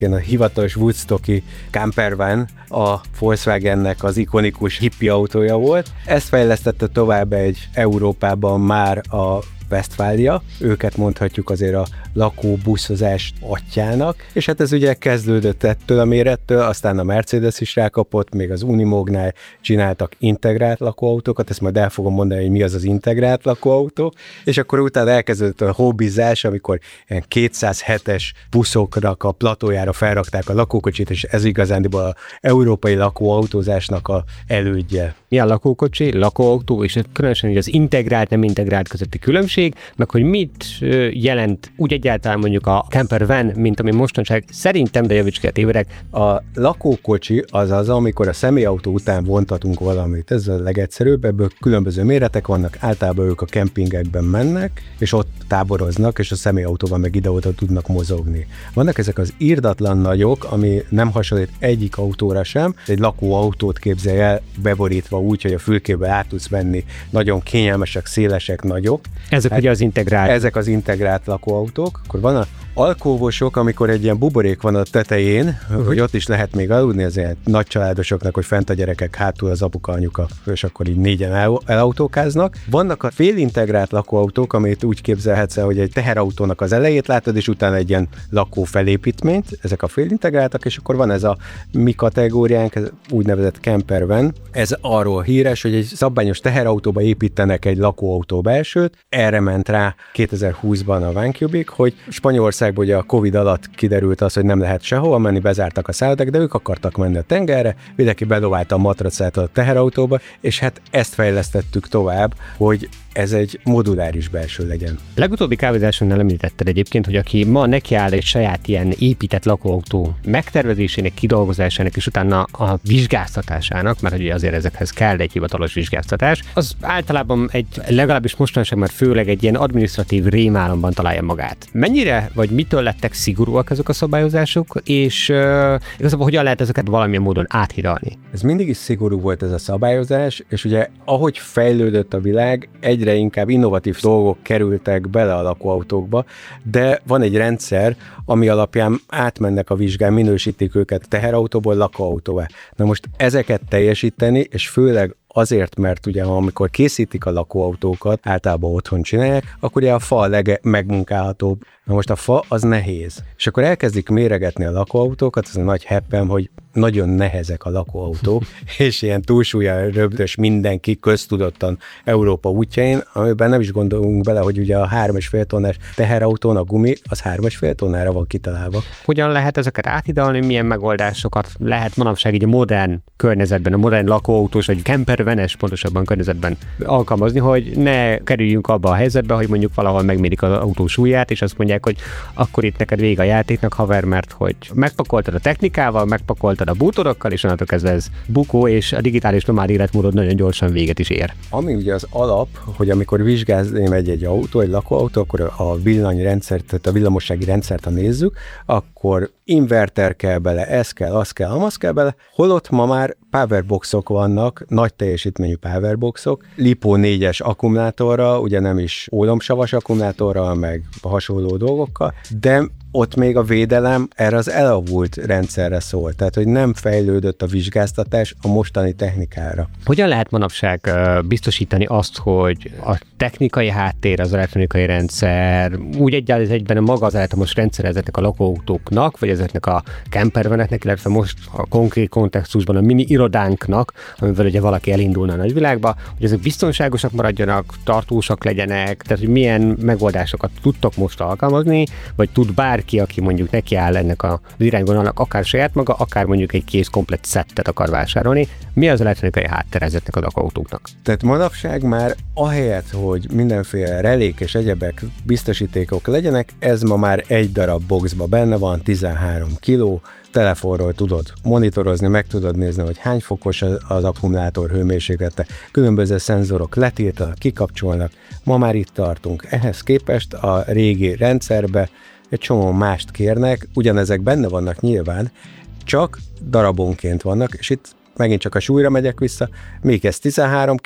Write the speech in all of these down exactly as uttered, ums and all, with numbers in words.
A hivatalos Woodstocki campervan a Volkswagennek az ikonikus hippie autója volt. Ezt fejlesztette tovább egy Európában már a Westfalia, őket mondhatjuk azért a lakóbuszozás atyának, és hát ez ugye kezdődött ettől a mérettől, aztán a Mercedes is rákapott, még az Unimognál csináltak integrált lakóautókat, ezt majd el fogom mondani, hogy mi az az integrált lakóautó, és akkor utána elkezdődött a hobbizás, amikor ilyen kétszázhetes buszoknak a platójára felrakták a lakókocsit, és ez igazándiból az európai lakóautózásnak a elődje. Milyen lakókocsi, lakóautó, és különösen az integrált, nem integrált közötti különbség, meg hogy mit jelent úgy egyáltalán mondjuk a campervan, mint ami mostanság szerintem, de javíts ki a tévedek. A lakókocsi az az, amikor a személyautó után vontatunk valamit. Ez a legegyszerűbb, ebből különböző méretek vannak, általában ők a kempingekben mennek, és ott táboroznak, és a személyautóval meg ide-oda tudnak mozogni. Vannak ezek az irdatlan nagyok, ami nem hasonlít egyik autóra sem, egy lakóautót képzelj el, beborítva úgy, hogy a fülkébe át tudsz menni, nagyon kényelmesek, szélesek, nagyok. Ezek hát, ugye az integrált. Ezek az integrált lakóautók. Akkor van a alkóvosok, amikor egy ilyen buborék van a tetején, uh-huh. hogy ott is lehet még aludni, az ilyen nagy családosoknak, hogy fent a gyerekek, hátul az apuka, anyuka, és akkor így négyen el, elautókáznak. Vannak a félintegrált lakóautók, amit úgy képzelhetsz el, hogy egy teherautónak az elejét látod, és utána egy ilyen lakófelépítményt, ezek a félintegráltak, és akkor van ez a mi kategóriánk, ez úgynevezett campervan. Ez arról híres, hogy egy szabványos teherautóba építenek egy lakóautó belsőt. Erre ment rá kétezer-húszban a Vancouver, hogy Spanyolországban ugye a Covid alatt kiderült az, hogy nem lehet sehova menni, bezártak a szállodák, de ők akartak menni a tengerre, mindenki bedobálta a matracát a teherautóba, és hát ezt fejlesztettük tovább, hogy ez egy moduláris belső legyen. Legutóbbi kávézásonnál említetted egyébként, hogy aki ma nekiáll egy saját ilyen épített lakóautó megtervezésének, kidolgozásának és utána a vizsgáztatásának, mert ugye azért ezekhez kell egy hivatalos vizsgáztatás, az általában egy, legalábbis mostanság már főleg egy ilyen adminisztratív rémálomban találja magát. Mennyire, vagy mitől lettek szigorúak ezek a szabályozások, és uh, igazából hogyan lehet ezeket valamilyen módon áthidalni? Ez mindig is szigorú volt ez a szabályozás, és ugye ahogy fejlődött a világ, egy egyre inkább innovatív dolgok kerültek bele a lakóautókba, de van egy rendszer, ami alapján átmennek a vizsgán, minősítik őket teherautóból lakóautóvá. Na most ezeket teljesíteni, és főleg azért, mert ugye amikor készítik a lakóautókat, általában otthon csinálják, akkor ugye a fa a legmegmunkálhatóbb. Na most a fa az nehéz. És akkor elkezdik méregetni a lakóautókat, az a nagy heppem, hogy nagyon nehezek a lakóautók, és ilyen túlsúlya röbdös mindenki köztudottan Európa útjain, amiben nem is gondolunk bele, hogy ugye a három és fél tonnás teherautón a gumi, az három és fél tonnára van kitalálva. Hogyan lehet ezeket áthidalni, milyen megoldásokat lehet manapság így a modern környezetben, a modern lakóautós vagy campervanes pontosabban környezetben alkalmazni, hogy ne kerüljünk abba a helyzetbe, hogy mondjuk valahol megmérik az autó súlyát, és azt mondják, hogy akkor itt neked vége a játéknak, haver, mert hogy megpakoltad a technikával, megpakoltad a bútorokkal, és onnantól kezdve ez bukó, és a digitális nomád életmódod nagyon gyorsan véget is ér. Ami ugye az alap, hogy amikor vizsgázni megy egy autó, egy lakóautó, akkor a villanyrendszert, tehát a villamossági rendszert, ha nézzük, akkor inverter kell bele, ez kell, az kell, amaz kell bele, holott ma már powerboxok vannak, nagy teljesítményű powerboxok, LiPo négyes akkumulátorra, ugye nem is ólomsavas akkumulátorra, meg hasonló dolgokkal, de ott még a védelem erre az elavult rendszerre szól, tehát hogy nem fejlődött a vizsgáztatás a mostani technikára. Hogyan lehet manapság biztosítani azt, hogy a technikai háttér, az elektronikai rendszer, úgy egyáltalán egyben a maga az elektromos rendszer ezeknek a lakóautóknak, vagy ezeknek a campervaneknek, illetve most a konkrét kontextusban a mini irodánknak, amivel ugye valaki elindulna a nagyvilágba, hogy ezek biztonságosak maradjanak, tartósak legyenek, tehát hogy milyen megoldásokat tudtok most alkalmazni, vagy tud bárki, aki mondjuk neki áll ennek az irányvonalnak, akár saját maga, akár mondjuk egy kész komplett szettet akar vásárolni. Mi az elektronikai háttér ezeknek a lakóautóknak? Tehát manapság már ahelyett, hogy mindenféle relék és egyebek biztosítékok legyenek, ez ma már egy darab boxba benne van, tizenhárom kiló, telefonról tudod monitorozni, meg tudod nézni, hogy hány fokos az akkumulátor hőmérséklete, különböző szenzorok letiltanak, kikapcsolnak, ma már itt tartunk. Ehhez képest a régi rendszerbe egy csomó mást kérnek, ugyanezek benne vannak nyilván, csak darabonként vannak, és itt megint csak a súlyra megyek vissza, még ez tizenhárom kiló,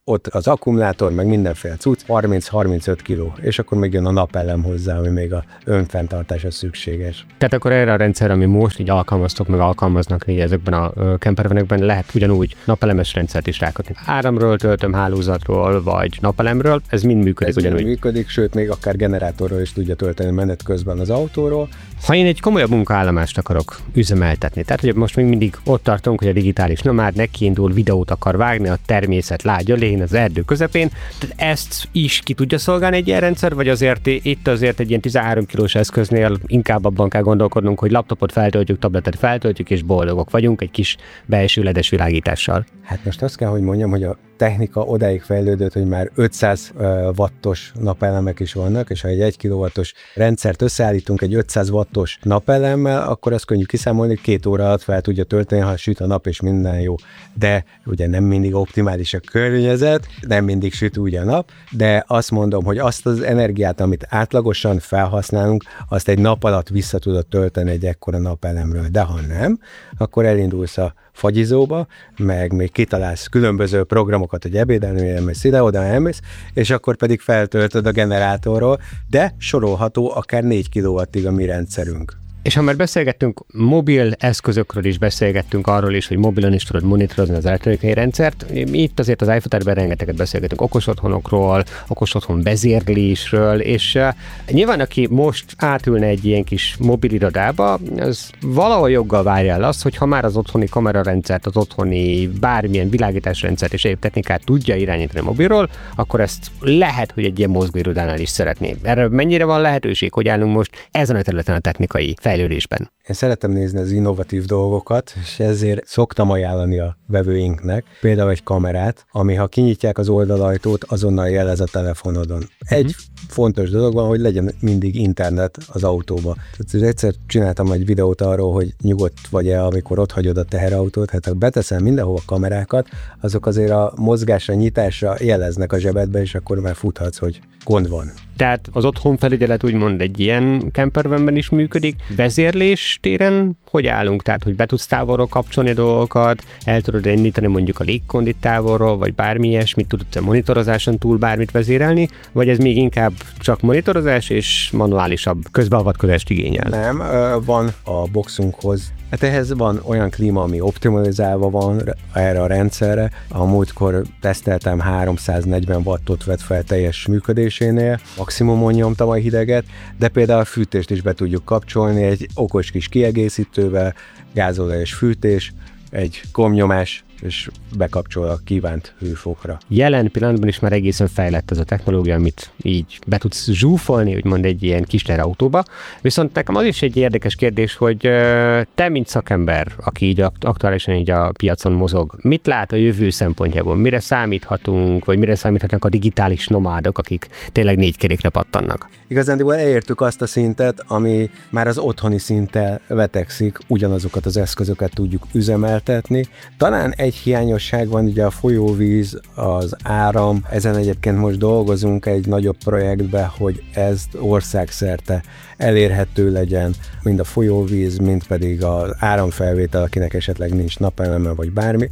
ott az akkumulátor, meg mindenféle cucc, harminc-harmincöt kiló, és akkor még jön a napelem hozzá, ami még a önfenntartásra szükséges. Tehát akkor erre a rendszerre, ami most így alkalmaztok, meg alkalmaznak így ezekben a campervanekben, lehet ugyanúgy napelemes rendszert is rákötni. Áramról töltöm, hálózatról, vagy napelemről, ez mind működik ez ugyanúgy. Mind működik, sőt még akár generátorról is tudja tölteni menet közben az autóról. Ha én egy komolyabb munkaállomást akarok üzemeltetni, tehát hogy most még mindig ott tartunk, hogy a digitális nomád nekiindul, videót akar vágni a természet lágya lén, az erdő közepén, tehát ezt is ki tudja szolgálni egy ilyen rendszer, vagy azért itt azért egy ilyen tizenhárom kilós eszköznél inkább abban kell gondolkodnunk, hogy laptopot feltöltjük, tabletet feltöltjük, és boldogok vagyunk egy kis belső ledes világítással. Hát most azt kell, hogy mondjam, hogy a technika odáig fejlődött, hogy már ötszáz wattos napelemek is vannak, és ha egy egy kilowattos rendszert összeállítunk egy ötszáz wattos napelemmel, akkor azt könnyű kiszámolni, hogy két óra alatt fel tudja tölteni, ha süt a nap, és minden jó. De ugye nem mindig optimális a környezet, nem mindig süt úgy a nap, de azt mondom, hogy azt az energiát, amit átlagosan felhasználunk, azt egy nap alatt vissza tudod tölteni egy ekkora napelemről. De ha nem, akkor elindulsz a fagyizóba, meg még kitalálsz különböző programokat, hogy ebédelni elmész, ide-oda elmész, és akkor pedig feltöltöd a generátorról, de sorolható akár négy kilowattig a mi rendszerünk. És ha már beszélgettünk mobil eszközökről is, beszélgettünk arról is, hogy mobilon is tudod monitorozni az elektronikai rendszert. Itt azért az iFoterben rengeteget beszélgetünk okos otthonokról, okos otthon vezérlésről, és uh, nyilván aki most átülne egy ilyen kis mobil irodába, az valahol joggal várja el azt, hogy ha már az otthoni kamerarendszert, az otthoni bármilyen világításrendszert és egyéb technikát tudja irányítani mobilról, akkor ezt lehet, hogy egy ilyen mozgóirodánál is szeretné. Erre mennyire van lehetőség, hogy állunk most ezen a területen a technikai fejlődésben? Én szeretem nézni az innovatív dolgokat, és ezért szoktam ajánlani a vevőinknek például egy kamerát, ami ha kinyitják az oldalajtót, azonnal jelez a telefonodon. Egy uh-huh. fontos dolog van, hogy legyen mindig internet az autóba. Tehát egyszer csináltam egy videót arról, hogy nyugodt vagy-e, amikor ott hagyod a teherautót, hát ha beteszel mindenhova kamerákat, azok azért a mozgásra, nyitásra jeleznek a zsebedbe, és akkor már futhatsz, hogy gond van. Tehát az otthonfelügyelet úgymond egy ilyen campervanben is működik. Vezérlés téren hogy állunk? Tehát, hogy be tudsz távolról kapcsolni dolgokat, el tudod indítani mondjuk a légkondit távolról, vagy bármi ilyesmit, tudod monitorozáson túl bármit vezérelni, vagy ez még inkább csak monitorozás és manuálisabb közbeavatkozást igényel? Nem, van a boxunkhoz. Hát ehhez van olyan klíma, ami optimalizálva van erre a rendszerre. A múltkor teszteltem háromszáznegyven wattot vett fel teljes működésénél, maximumon nyomtam a hideget, de például a fűtést is be tudjuk kapcsolni egy okos kis kiegészítővel, gázolajos fűtés, egy gombnyomás, és bekapcsol a kívánt hőfokra. Jelen pillanatban is már egészen fejlett ez a technológia, amit így be tudsz zsúfolni, úgymond egy ilyen kis autóba. Viszont nekem az is egy érdekes kérdés, hogy te, mint szakember, aki így aktuálisan így a piacon mozog, mit lát a jövő szempontjából? Mire számíthatunk, vagy mire számíthatnak a digitális nomádok, akik tényleg négy kerékre pattannak? Igazándiból elértük azt a szintet, ami már az otthoni szinttel vetekszik, ugyanazokat az eszközöket tudjuk üzemeltetni. Talán egy hiányosság van, ugye a folyóvíz, az áram, ezen egyébként most dolgozunk egy nagyobb projektbe, hogy ez országszerte elérhető legyen, mind a folyóvíz, mind pedig az áramfelvétel, akinek esetleg nincs napeleme vagy bármi.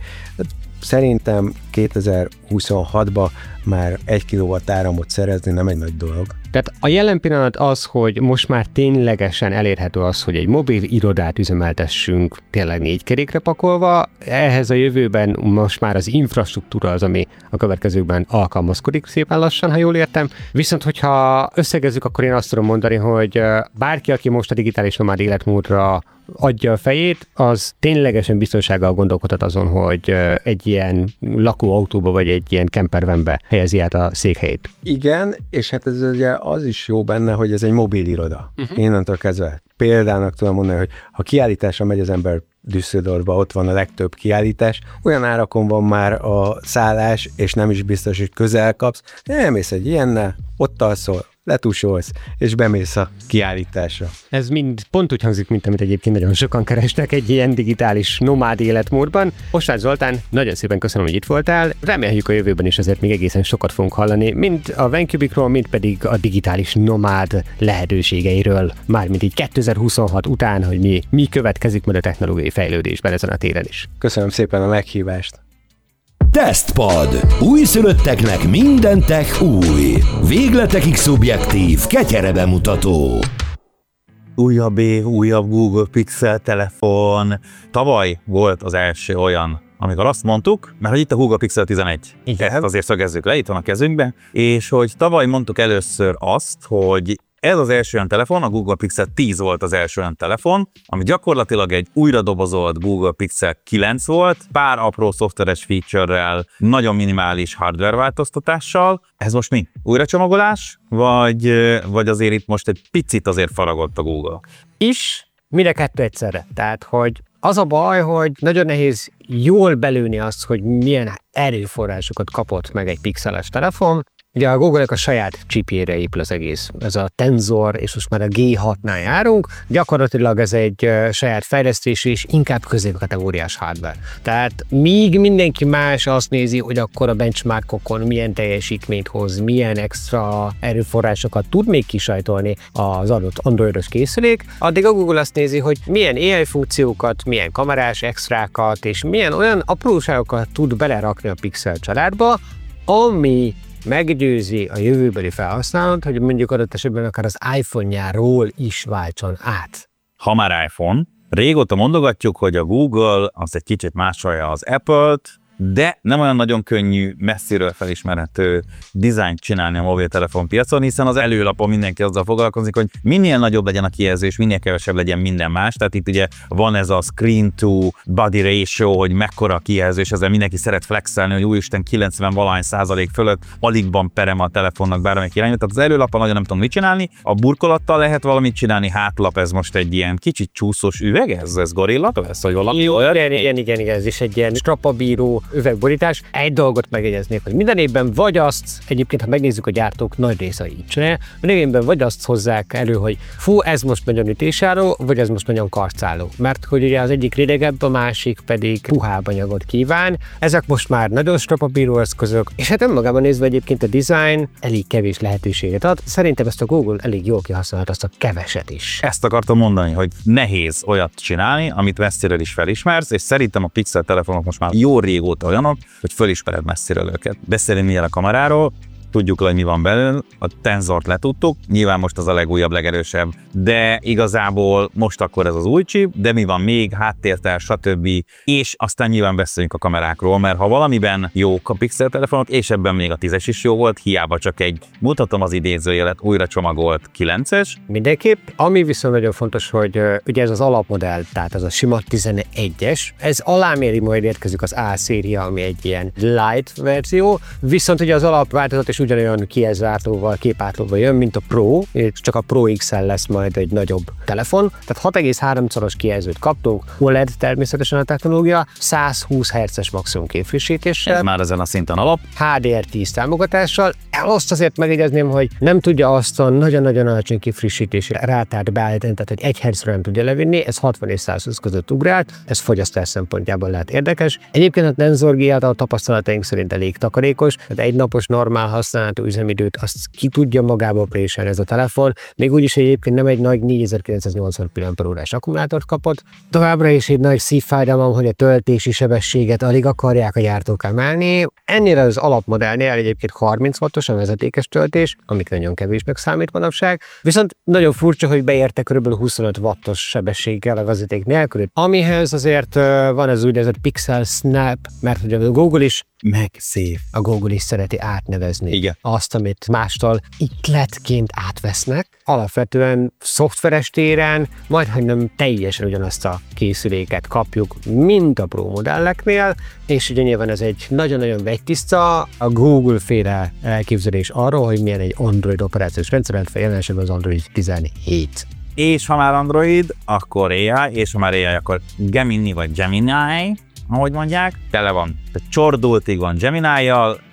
Szerintem kétezer-huszonhatban már egy kilowatt áramot szerezni nem egy nagy dolog. Tehát a jelen pillanat az, hogy most már ténylegesen elérhető az, hogy egy mobil irodát üzemeltessünk tényleg négy kerékre pakolva, ehhez a jövőben most már az infrastruktúra az, ami a következőkben alkalmazkodik szépen lassan, ha jól értem. Viszont, hogyha összegezzük, akkor én azt tudom mondani, hogy bárki, aki most a digitális nomád életmódra adja a fejét, az ténylegesen biztonsággal gondolkodhat azon, hogy egy ilyen lakóautóba vagy egy ilyen campervanbe helyezi át a székhelyét. Igen, és hát ez ugye az is jó benne, hogy ez egy mobil iroda. Uh-huh. Innentől kezdve példának tudom mondani, hogy ha kiállításra megy az ember Düsseldorfba, ott van a legtöbb kiállítás, olyan árakon van már a szállás, és nem is biztos, hogy közel kapsz, elmész egy ilyennel, ott alszol, letusolsz, és bemész a kiállításra. Ez mind pont úgy hangzik, mint amit egyébként nagyon sokan keresnek egy ilyen digitális nomád életmódban. Osváth Zoltán, nagyon szépen köszönöm, hogy itt voltál. Reméljük a jövőben is azért még egészen sokat fogunk hallani, mind a Vancubicról, mind pedig a digitális nomád lehetőségeiről, mármint így kétezer-huszonhat után, hogy mi, mi következik majd a technológiai fejlődésben ezen a téren is. Köszönöm szépen a meghívást. Tesztpad. Újszülötteknek minden tech új. Végletekig szubjektív, ketyere bemutató. Újabb év, újabb Google Pixel telefon. Tavaly volt az első olyan, amikor azt mondtuk, mert hogy itt a Google Pixel tizenegy. Igen. Ezt azért szögezzük le, itt van a kezünkben. És hogy tavaly mondtuk először azt, hogy ez az első olyan telefon, a Google Pixel tíz volt az első olyan telefon, ami gyakorlatilag egy újra dobozolt Google Pixel kilenc volt, pár apró szoftveres feature-rel, nagyon minimális hardware változtatással. Ez most mi? Újracsomagolás? Vagy, vagy azért itt most egy picit azért faragott a Google? Is, mind a kettő egyszerre. Tehát, hogy az a baj, hogy nagyon nehéz jól belőni azt, hogy milyen erőforrásokat kapott meg egy pixeles telefon. Ugye a Google-nek a saját chipjére épül az egész. Ez a Tensor, és most már a G hatnál járunk. Gyakorlatilag ez egy uh, saját fejlesztés, és inkább középkategóriás hardware. Tehát míg mindenki más azt nézi, hogy akkor a benchmarkokon milyen teljesítményt hoz, milyen extra erőforrásokat tud még kisajtolni az adott androidos készülék, addig a Google azt nézi, hogy milyen á i funkciókat, milyen kamerás extrákat, és milyen olyan apróságokat tud belerakni a Pixel családba, ami meggyőzi a jövőbeli felhasználót, hogy mondjuk adott esetben akár az iPhone-járól is váltson át. Ha már iPhone, régóta mondogatjuk, hogy a Google az egy kicsit másolja az Apple-t, de nem olyan nagyon könnyű, messziről felismerhető dizájnt csinálni a mobiltelefon piacon, hiszen az előlapon mindenki azzal foglalkozik, hogy minél nagyobb legyen a kijelzés, minél kevesebb legyen minden más. Tehát itt ugye van ez a screen to body ratio, hogy mekkora a kijelzés, ezzel mindenki szeret flexelni, hogy úristen kilencven valahány százalék fölött alig van perem a telefonnak bármelyik irányba. Tehát az előlapon nagyon nem tudom mit csinálni, a burkolattal lehet valamit csinálni, hátlap ez most egy ilyen kicsit csúszós üveg, ez, ez gorilla, ez vagy valami olyan. Igen, igen, igen, igen, ez is egy ilyen strapabíró üvegborítás. Egy dolgot megjegyeznék, hogy minden évben vagy azt, egyébként ha megnézzük a gyártók nagy része így csinálja, minden évben vagy azt hozzák elő, hogy fú, ez most nagyon ütésálló, vagy ez most nagyon karcálló. Mert hogy ugye az egyik ridegebb, a másik pedig puhább anyagot kíván. Ezek most már nagyon strapabíró eszközök, és hát önmagában nézve egyébként a design elég kevés lehetőséget ad. Szerintem ezt a Google elég jól kihasznált, azt a keveset is. Ezt akartam mondani, hogy nehéz olyat csinálni, amit messziről is felismersz, és szerintem a Pixel telefonok most már jó régóta olyanok, hogy fölismered messziről őket. Beszélni milyen a kameráról, tudjuk, hogy mi van belül, a Tensort letudtuk, nyilván most az a legújabb, legerősebb, de igazából most akkor ez az új chip, de mi van még, háttértel, stb. És aztán nyilván beszéljünk a kamerákról, mert ha valamiben jók a Pixel telefonok, és ebben még a tízes is jó volt, hiába csak egy, mutatom az idézőjelet, újra csomagolt kilences. Mindenképp. Ami viszont nagyon fontos, hogy uh, ugye ez az alapmodell, tehát az a sima tizenegyes, ez aláméri majd érkezik az A széria, ami egy ilyen light verzió, viszont ugye az alapváltozat is ugyanolyan kijelzőátlóval, képátlóval jön, mint a Pro, és csak a Pro iksz el lesz majd egy nagyobb telefon. Tehát hat egész három szoros kijelzőt kaptunk, o el e dé természetesen a technológia, százhúsz hertzes maximum képfrissítéssel. Ez már ezen a szinten alap. há dé er tíz támogatással. Azt azért megjegyezném, hogy nem tudja azt a nagyon-nagyon alacsony kifrissítési rátát beállítani, tehát hogy egy hertzre nem tudja levinni, ez hatvan és százhúsz között ugrált, ez fogyasztás szempontjából lehet érdekes. Egyébként a Tensor G által a tapasztalataink szerint elég takarékos, tehát egy napos normál használható üzemidőt azt ki tudja magába préselni ez a telefon, még úgyis egyébként nem egy nagy négyezer-kilencszáznyolcvan pillanaperórás akkumulátort kapott. Továbbra is egy nagy szívfájdalom, hogy a töltési sebességet alig akarják a gyártók emelni. Ennél az alapmodellnél egyébként harminc wattos a vezetékes töltés, amit nagyon kevésnek számít manapság. Viszont nagyon furcsa, hogy beérte kb. huszonöt wattos sebességgel a vezeték nélkül. Amihez azért van ez úgynevezett Pixel Snap, mert hogy a Google is meg szép. A Google is szereti átnevezni. Igen. Azt, amit mástól ikletként átvesznek. Alapvetően szoftveres téren majdhogy nem teljesen ugyanazt a készüléket kapjuk, mint a Pro modelleknél, és ugye nyilván ez egy nagyon-nagyon vegytiszta, a Google-féle elképzelés arról, hogy milyen egy Android operációs rendszer, illetve jelen esetben az Android tizenhét. És ha már Android, akkor á i, és ha már á i, akkor Gemini vagy Gemini, ahogy mondják, tele van. Tehát csordultig van Gemini-jal,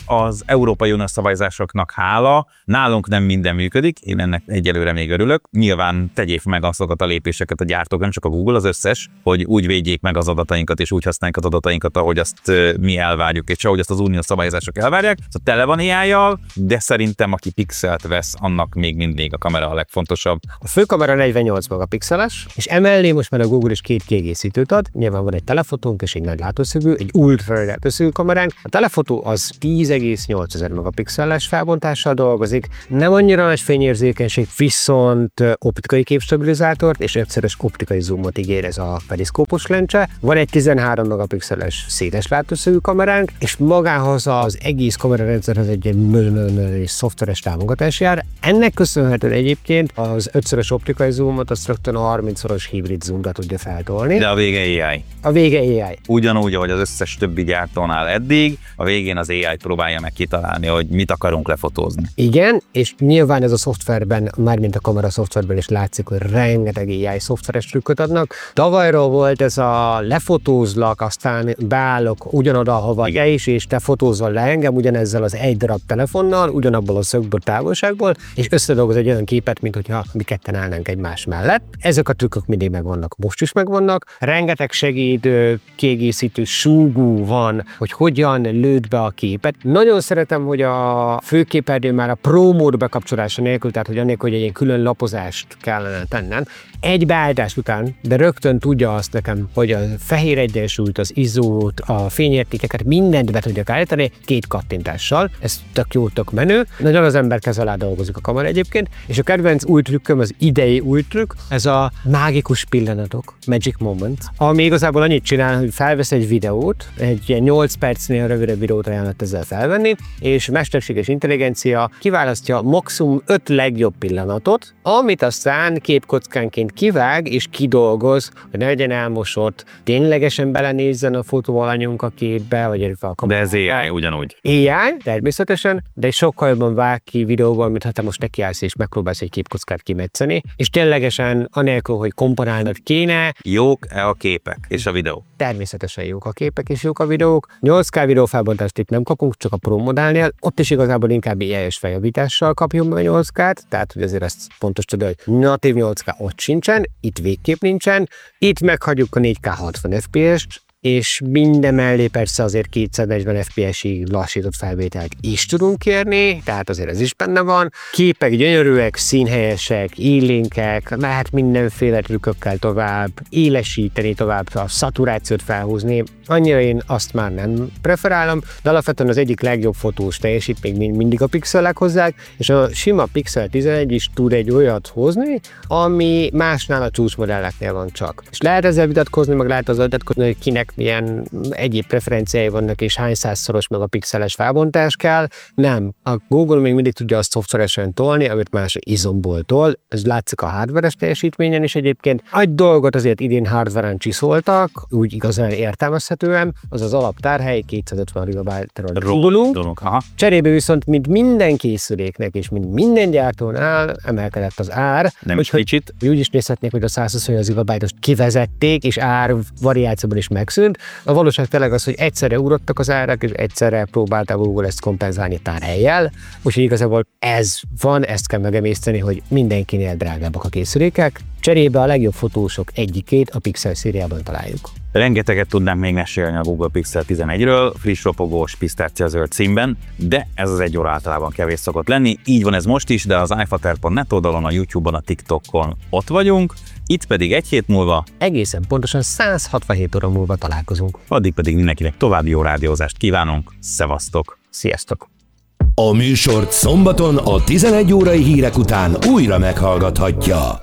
az Európai Uniós szabályzásoknak hála, nálunk nem minden működik, én ennek egyelőre még örülök. Nyilván tegyék meg azokat a lépéseket a gyártók, nem csak a Google, az összes, hogy úgy védjék meg az adatainkat, és úgy használják az adatainkat, ahogy azt mi elvárjuk, és ahogy azt az uniós szabályzások elvárják. Szóval tele van á í-jal, de szerintem aki pixelt vesz, annak még mindig a kamera a legfontosabb. A főkamera negyvennyolc megapixeles, és emellé most már a Google is két kiegészítőt ad. Nyilván van egy telefotónk és egy nagy látószögű, egy ultra látószögű kameránk. A telefotó az tíz egész nyolc ezer megapixeles felbontással dolgozik, nem annyira nagy fényérzékenység, viszont optikai képstabilizátort és egyszeres optikai zoomot ígér ez a periszkópos lencse. Van egy tizenhárom megapixeles széles látószögű kameránk, és magához az egész kamerarendszerhez egy egy szoftveres támogatás jár. Ennek köszönhetően egyébként az ötszörös optikai zoomot azt rögtön a harmincszoros hibrid zoomra tudja feltolni. De a vége á í. A vége á í. Ugyanúgy, ahogy az összes többi gyártónál eddig, a végén az á í próbálja meg kitalálni, hogy mit akarunk lefotózni. Igen, és nyilván ez a szoftverben, mármint a kamera szoftverben is látszik, hogy rengeteg á í szoftveres trükköt adnak. Tavalyról volt ez a lefotózlak, aztán beállok ugyanoda, hova te is, és te fotózol le engem ugyanezzel az egy darab telefonnal, ugyanabból a szögből, távolságból, és összedolgoz egy olyan képet, mint hogyha mi ketten állnánk egymás mellett. Ezek a trükkök mindig megvannak, most is megvannak. Rengeteg segítő, kiegészítő súgú van, hogy hogyan lőd be a képet. Nagyon szeretem, hogy a főképernyő már a Pro mód bekapcsolása nélkül, tehát hogy annélkül, hogy egy ilyen külön lapozást kellene tennem, egy beállítás után, de rögtön tudja azt nekem, hogy a fehér egyensúlyt, az izót, a fényértékeket, mindent be tudjak állítani két kattintással. Ez tök jó, tök menő. Nagyon az ember kez alá dolgozik a kamera egyébként, és a kedvenc új trükköm, az idei új trükk, ez a mágikus pillanatok, magic moment, ami igazából annyit csinál, hogy felvesz egy videót, egy ilyen nyolc percnél rövidebb videót ajánlott ezzel felvenni, és mesterséges intelligencia kiválasztja maximum öt legjobb pillanatot, amit aztán képkockánként kivág és kidolgoz, hogy ne legyen elmosott, ténylegesen belenézzen a fotóalanyunk a képbe, vagy a kamerába. De ez á í ugyanúgy. á í, természetesen, de sokkal jobban vág ki videóval, mint ha te most nekiállsz és megpróbálsz egy képkockát kimetszeni, és ténylegesen anélkül, hogy komponálnod kéne. Jók-e a képek és a videó? Természetesen jók a képek és jók a videók. nyolc ká videófelbontást itt nem kapunk, csak a Pro modellnél. Ott is igazából inkább á í-es feljavítással kapjunk meg nyolc kát, tehát hogy azért ezt fontos tudni, hogy natív nyolc ká ott sincsen, itt végképp nincsen. Itt meghagyjuk a négy ká hatvan ef pé es-t, és minden mellé persze azért kétszáznegyven ef pé es-ig lassított felvételt is tudunk kérni, tehát azért ez is benne van. Képek gyönyörűek, színhelyesek, élénkek, lehet mindenféle trükkökkel tovább élesíteni, tovább a szaturációt felhúzni. Annyira én azt már nem preferálom, de alapvetően az egyik legjobb fotós teljesít még mindig a pixelek hozzák, és a sima Pixel tizenegy is tud egy olyat hozni, ami másnál a csúcsmodelleknél van csak. És lehet ezzel vitatkozni, meg lehet az vitatkozni, hogy kinek milyen egyéb preferenciái vannak, és hány százszoros megapixeles felbontás kell. Nem. A Google még mindig tudja azt szoftveresen tolni, amit más izomból tol. Ez látszik a hardveres teljesítményen is egyébként. Egy dolgot azért idén hardveren csiszoltak, úgy igazán értelmezhetően, az az alaptárhely kétszázötven gigabyte-ról rólunk. Cserébe viszont, mint minden készüléknek és mint minden gyártónál emelkedett az ár. Nem is kicsit. Úgy is nézhetnék, hogy a százhuszonnyolc gigabyte-ost kivezették, és ár variációban is megszűnt. A valóság tényleg az, hogy egyszerre ugrottak az árak, és egyszerre próbálta Google ezt kompenzálni tárhelyjel, úgyhogy igazából ez van, ezt kell megemészteni, hogy mindenkinél drágábbak a készülékek. Cserébe a legjobb fotósok egyikét a Pixel szériában találjuk. Rengeteget tudnánk még mesélni a Google Pixel tizenegyről, friss, ropogós, pisztáciazöld színben, de ez az egy óra általában kevés szokott lenni. Így van ez most is, de az iFater pont net oldalon, a YouTube-on, a TikTokon ott vagyunk, itt pedig egy hét múlva, egészen pontosan száz hatvanhét óra múlva találkozunk. Addig pedig mindenkinek további jó rádiózást kívánunk. Szevasztok! Sziasztok! A műsort szombaton a tizenegy órai hírek után újra meghallgathatja.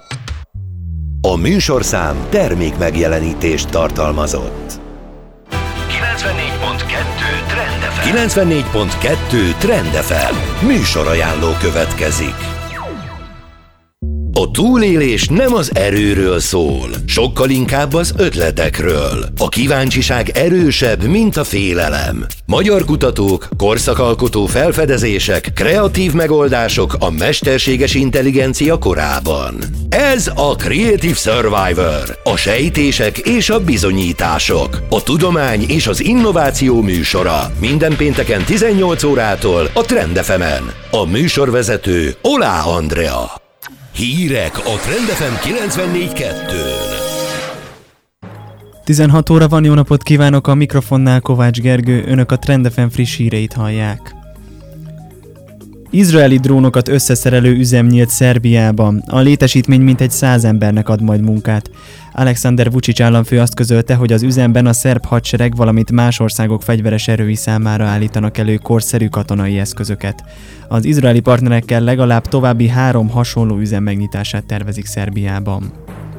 A műsorszám termék megjelenítést tartalmazott. kilencvennégy pont kettő Trend ef em. kilencvennégy pont kettő Trend ef em. Műsorajánló következik. A A túlélés nem az erőről szól, sokkal inkább az ötletekről. A kíváncsiság erősebb, mint a félelem. Magyar kutatók, korszakalkotó felfedezések, kreatív megoldások a mesterséges intelligencia korában. Ez a Creative Survivor, a sejtések és a bizonyítások, a tudomány és az innováció műsora. Minden pénteken tizennyolc órától a Trend ef emen. A műsorvezető Olá Andrea. Hírek a Trend ef em kilencvennégy kettőn. tizenhat óra van, jó napot kívánok, a mikrofonnál Kovács Gergő, önök a Trend ef em friss híreit hallják. Izraeli drónokat összeszerelő üzem nyílt Szerbiában. A létesítmény mintegy száz embernek ad majd munkát. Alexander Vučić államfő azt közölte, hogy az üzemben a szerb hadsereg, valamint más országok fegyveres erői számára állítanak elő korszerű katonai eszközöket. Az izraeli partnerekkel legalább további három hasonló üzem megnyitását tervezik Szerbiában.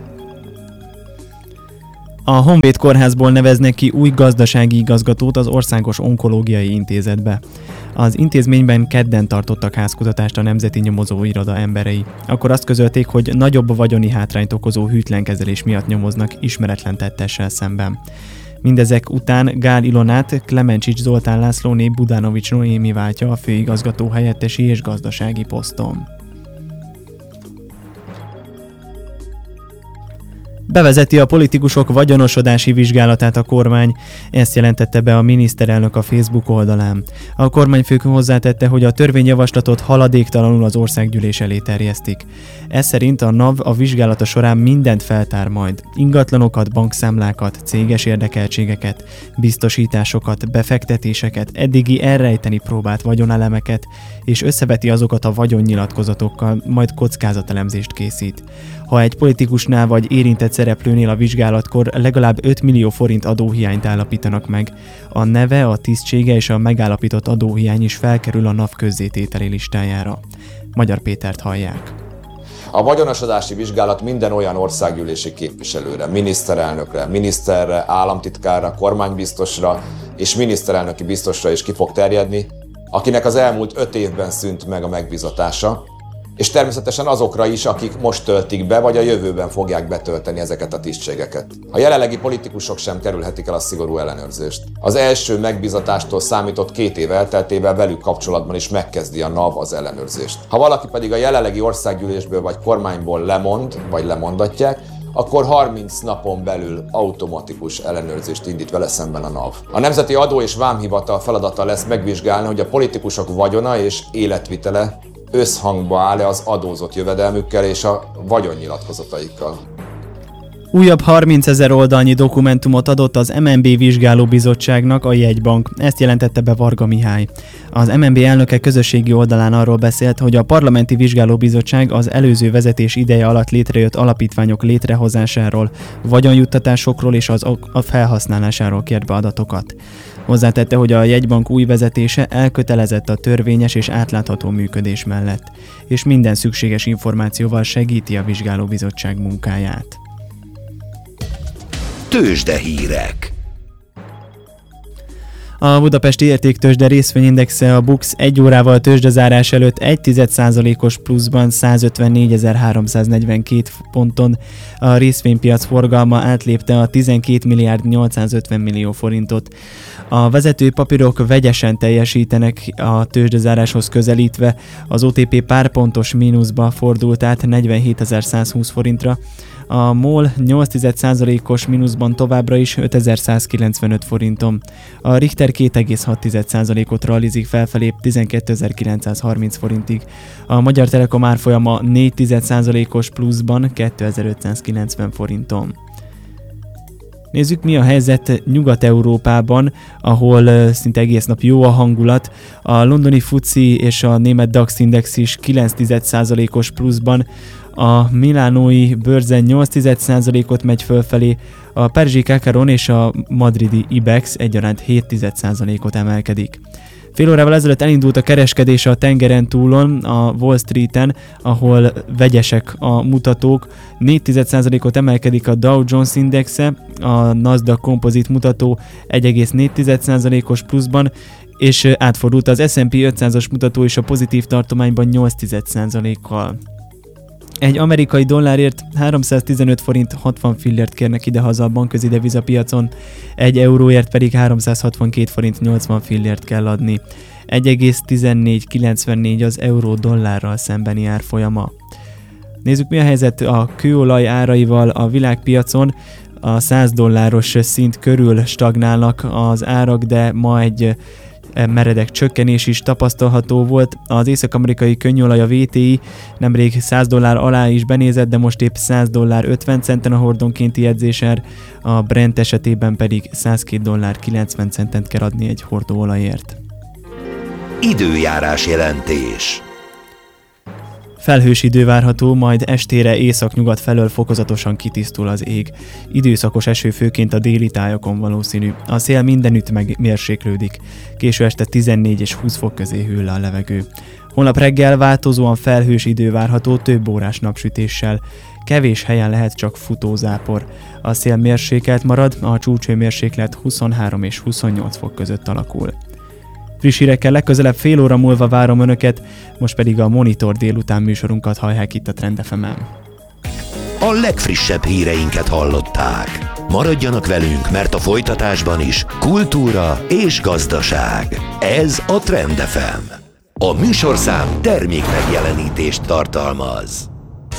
A Honvéd Kórházból neveznek ki új gazdasági igazgatót az Országos Onkológiai Intézetbe. Az intézményben kedden tartottak házkutatást a Nemzeti Nyomozóiroda emberei. Akkor azt közölték, hogy nagyobb vagyoni hátrányt okozó hűtlen kezelés miatt nyomoznak ismeretlen tettessel szemben. Mindezek után Gál Ilonát Klemencsics Zoltán Lászlóné Budánovics Noémi váltja a főigazgató helyettesi és gazdasági poszton. Bevezeti a politikusok vagyonosodási vizsgálatát a kormány, ezt jelentette be a miniszterelnök a Facebook oldalán. A kormányfő hozzátette, hogy a törvényjavaslatot haladéktalanul az országgyűlés elé terjesztik. Ez szerint a NAV a vizsgálata során mindent feltár majd. Ingatlanokat, bankszámlákat, céges érdekeltségeket, biztosításokat, befektetéseket, eddigi elrejteni próbált vagyonelemeket, és összeveti azokat a vagyonnyilatkozatokkal, majd kockázatelemzést készít. Ha egy politikusnál vagy érintett szereplőnél a vizsgálatkor legalább öt millió forint adóhiányt állapítanak meg, a neve, a tisztsége és a megállapított adóhiány is felkerül a NAV közzétételi listájára. Magyar Pétert hallják. A vagyonosodási vizsgálat minden olyan országgyűlési képviselőre, miniszterelnökre, miniszterre, államtitkárra, kormánybiztosra és miniszterelnöki biztosra is ki fog terjedni, akinek az elmúlt öt évben szűnt meg a megbizatása, és természetesen azokra is, akik most töltik be, vagy a jövőben fogják betölteni ezeket a tisztségeket. A jelenlegi politikusok sem kerülhetik el a szigorú ellenőrzést. Az első megbizatástól számított két év elteltével velük kapcsolatban is megkezdi a NAV az ellenőrzést. Ha valaki pedig a jelenlegi országgyűlésből vagy kormányból lemond, vagy lemondatják, akkor harminc napon belül automatikus ellenőrzést indít vele szemben a NAV. A Nemzeti Adó- és Vámhivatal feladata lesz megvizsgálni, hogy a politikusok vagyona és életvitele összhangba áll-e az adózott jövedelmükkel és a vagyonnyilatkozataikkal. Újabb harmincezer oldalnyi dokumentumot adott az em en bé vizsgálóbizottságnak a jegybank, ezt jelentette be Varga Mihály. Az em en bé elnöke közösségi oldalán arról beszélt, hogy a parlamenti vizsgálóbizottság az előző vezetés ideje alatt létrejött alapítványok létrehozásáról, vagyonjuttatásokról és az a felhasználásáról kért be adatokat. Hozzátette, hogy a jegybank új vezetése elkötelezett a törvényes és átlátható működés mellett, és minden szükséges információval segíti a vizsgálóbizottság munkáját. Tőzsdehírek. A budapesti értéktőzsde részvényindexe a BUX egy órával tőzsdezárás előtt egy tized százalékos pluszban százötvennégyezer-háromszáznegyvenkét ponton, a részvénypiac forgalma átlépte a tizenkét milliárd nyolcszázötven millió forintot. A vezető papírok vegyesen teljesítenek a tőzsdezáráshoz közelítve, az o té pé pár pontos mínuszba fordult át negyvenhétezer-százhúsz forintra, a MOL nyolc tized százalékos mínuszban továbbra is ötezer-százkilencvenöt forinton. A Richter két egész hat tized százalékot realizik felfelé tizenkétezer-kilencszázharminc forintig. A Magyar Telekom árfolyama négy tized százalékos pluszban kétezer-ötszázkilencven forinton. Nézzük, mi a helyzet Nyugat-Európában, ahol szinte egész nap jó a hangulat. A londoni fuci és a német DAX index is kilenc tized százalékos pluszban, a milánói bőrzen nyolc tized százalékot megy fölfelé, a párizsi Kakaron és a madridi Ibex egyaránt hét tized százalékot emelkedik. Fél órával ezelőtt elindult a kereskedés a tengeren túlon, a Wall Streeten, ahol vegyesek a mutatók. négy tized százalékot emelkedik a Dow Jones indexe, a Nasdaq Composite mutató egy egész négy tized százalékos pluszban, és átfordult az es and pé ötszázas mutató is a pozitív tartományban nyolc tized százalékkal. Egy amerikai dollárért háromszáztizenöt forint hatvan fillért kérnek idehaza a bankközi devizapiacon, egy euróért pedig háromszázhatvankét forint nyolcvan fillért kell adni. egy egész tizennégy kilencvennégy az euró dollárral szembeni árfolyama. Nézzük, mi a helyzet a kőolaj áraival a világpiacon. A száz dolláros szint körül stagnálnak az árak, de ma egy meredek csökkenés is tapasztalható volt. Az észak-amerikai könnyolaj, a vé té i nemrég száz dollár alá is benézett, de most épp száz dollár ötven centen a hordonkénti jegyzésen, a Brent esetében pedig százkét dollár kilencven centet kell adni egy hordóolajért. Időjárás jelentés. Felhős idő várható, majd estére északnyugat felől fokozatosan kitisztul az ég. Időszakos eső főként a déli tájakon valószínű. A szél mindenütt megmérséklődik. Késő este tizennégy és húsz fok közé hűl le a levegő. Holnap reggel változóan felhős idő várható, több órás napsütéssel. Kevés helyen lehet csak futózápor. A szél mérsékelt marad, a csúcshőmérséklet huszonhárom és huszonnyolc fok között alakul. Friss hírekkel legközelebb fél óra múlva várom Önöket, most pedig a Monitor délután műsorunkat hallják itt a Trend ef emen. A legfrissebb híreinket hallották. Maradjanak velünk, mert a folytatásban is kultúra és gazdaság. Ez a Trend ef em. A műsorszám termék megjelenítést tartalmaz.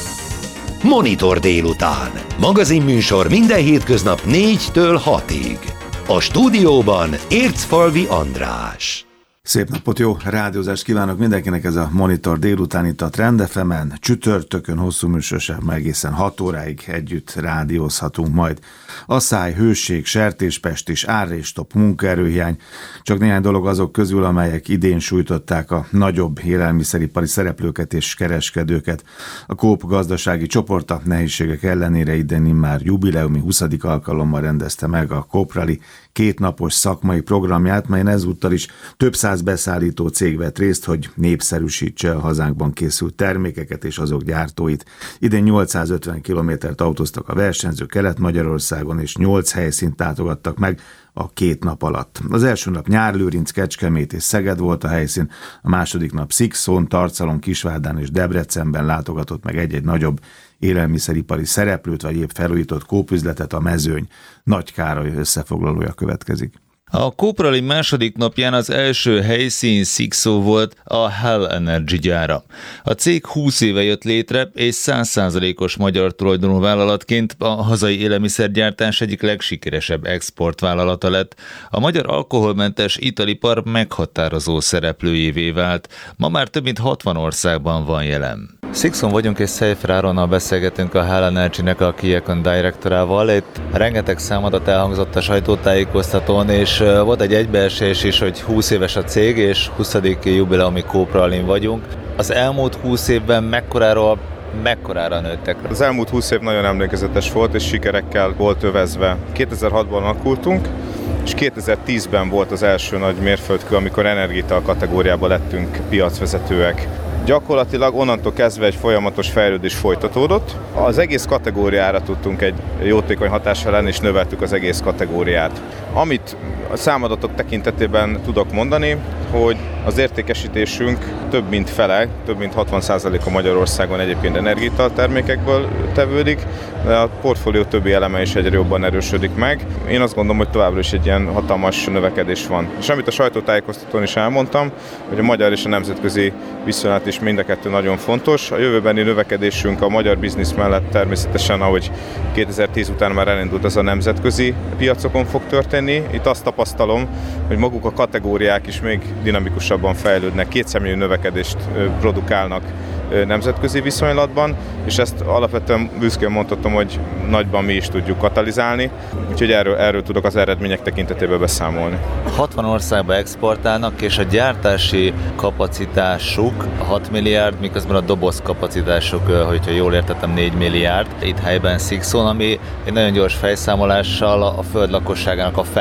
Monitor délután. Magazinműsor minden hétköznap négytől hatig. A stúdióban Ércfalvi András. Szép napot, jó rádiózást kívánok mindenkinek, ez a Monitor délután itt a Trend ef emen, csütörtökön hosszú műsorság, egészen hat óráig együtt rádiózhatunk majd. Asszály, hőség, sertéspest és árréstop, munkaerőhiány, csak néhány dolog azok közül, amelyek idén sújtották a nagyobb élelmiszeripari szereplőket és kereskedőket. A Coop gazdasági csoporta nehézségek ellenére idén immár jubileumi huszadik alkalommal rendezte meg a Coop Rally kétnapos szakmai programját, melyen ezúttal is több száz beszállító cég vett részt, hogy népszerűsítse a hazánkban készült termékeket és azok gyártóit. Idén nyolcszázötven kilométert autóztak a versenyzők Kelet-Magyarországon, és nyolc helyszínt látogattak meg a két nap alatt. Az első nap Nyárlőrinc, Kecskemét és Szeged volt a helyszín, a második nap Szikszón, Tarcalon, Kisvárdán és Debrecenben látogatott meg egy-egy nagyobb élelmiszeripari szereplőt, vagy épp felújított kópüzletet, a Mezőny. Nagy Károly összefoglalója következik. A Coop Rally második napján az első helyszín Szikszó volt, a Hell Energy gyára. A cég húsz éve jött létre, és száz százalékos magyar tulajdonú vállalatként a hazai élelmiszergyártás egyik legsikeresebb exportvállalata lett. A magyar alkoholmentes italipar meghatározó szereplőjévé vált. Ma már több mint hatvan országban van jelen. Szikszón vagyunk, és Szejfer Áronnal beszélgetünk, a Hell Energy-nek a Key Account Directorával. Itt rengeteg számadat elhangzott a sajtótájékoztatón, és volt egy egybeesés is, hogy húsz éves a cég, és huszadik jubileumi Coop Rallyn vagyunk. Az elmúlt húsz évben mekkoráról mekkorára nőttek? Az elmúlt húsz év nagyon emlékezetes volt, és sikerekkel volt övezve. kétezer-hatban alakultunk, és kétezer-tízben volt az első nagy mérföldkő, amikor energiaital kategóriában lettünk piacvezetőek. Gyakorlatilag onnantól kezdve egy folyamatos fejlődés folytatódott. Az egész kategóriára tudtunk egy jótékony hatással lenni, és növeltük az egész kategóriát. Amit a számadatok tekintetében tudok mondani, hogy az értékesítésünk több mint fele, több mint hatvan százaléka Magyarországon egyébként energiaital termékekből tevődik, de a portfólió többi eleme is egyre jobban erősödik meg. Én azt gondolom, hogy továbbra is egy ilyen hatalmas növekedés van. És amit a sajtótájékoztatón is elmondtam, hogy a magyar és a nemzetközi viszonylat is mind a kettő nagyon fontos. A jövőbeni növekedésünk a magyar biznisz mellett természetesen, ahogy kétezer-tíz után már elindult, az a nemzetközi piacokon fog történni. Itt azt tapasztalom, hogy maguk a kategóriák is még dinamikusabban fejlődnek, kétszemélyi növekedést produkálnak nemzetközi viszonylatban, és ezt alapvetően büszkén mondhatom, hogy nagyban mi is tudjuk katalizálni, úgyhogy erről, erről tudok az eredmények tekintetében beszámolni. hatvan országba exportálnak, és a gyártási kapacitásuk hat milliárd, miközben a doboz kapacitásuk, hogyha jól értettem, négy milliárd, itt helyben Szikszón, ami egy nagyon gyors fejszámolással a föld lakosságának a fele.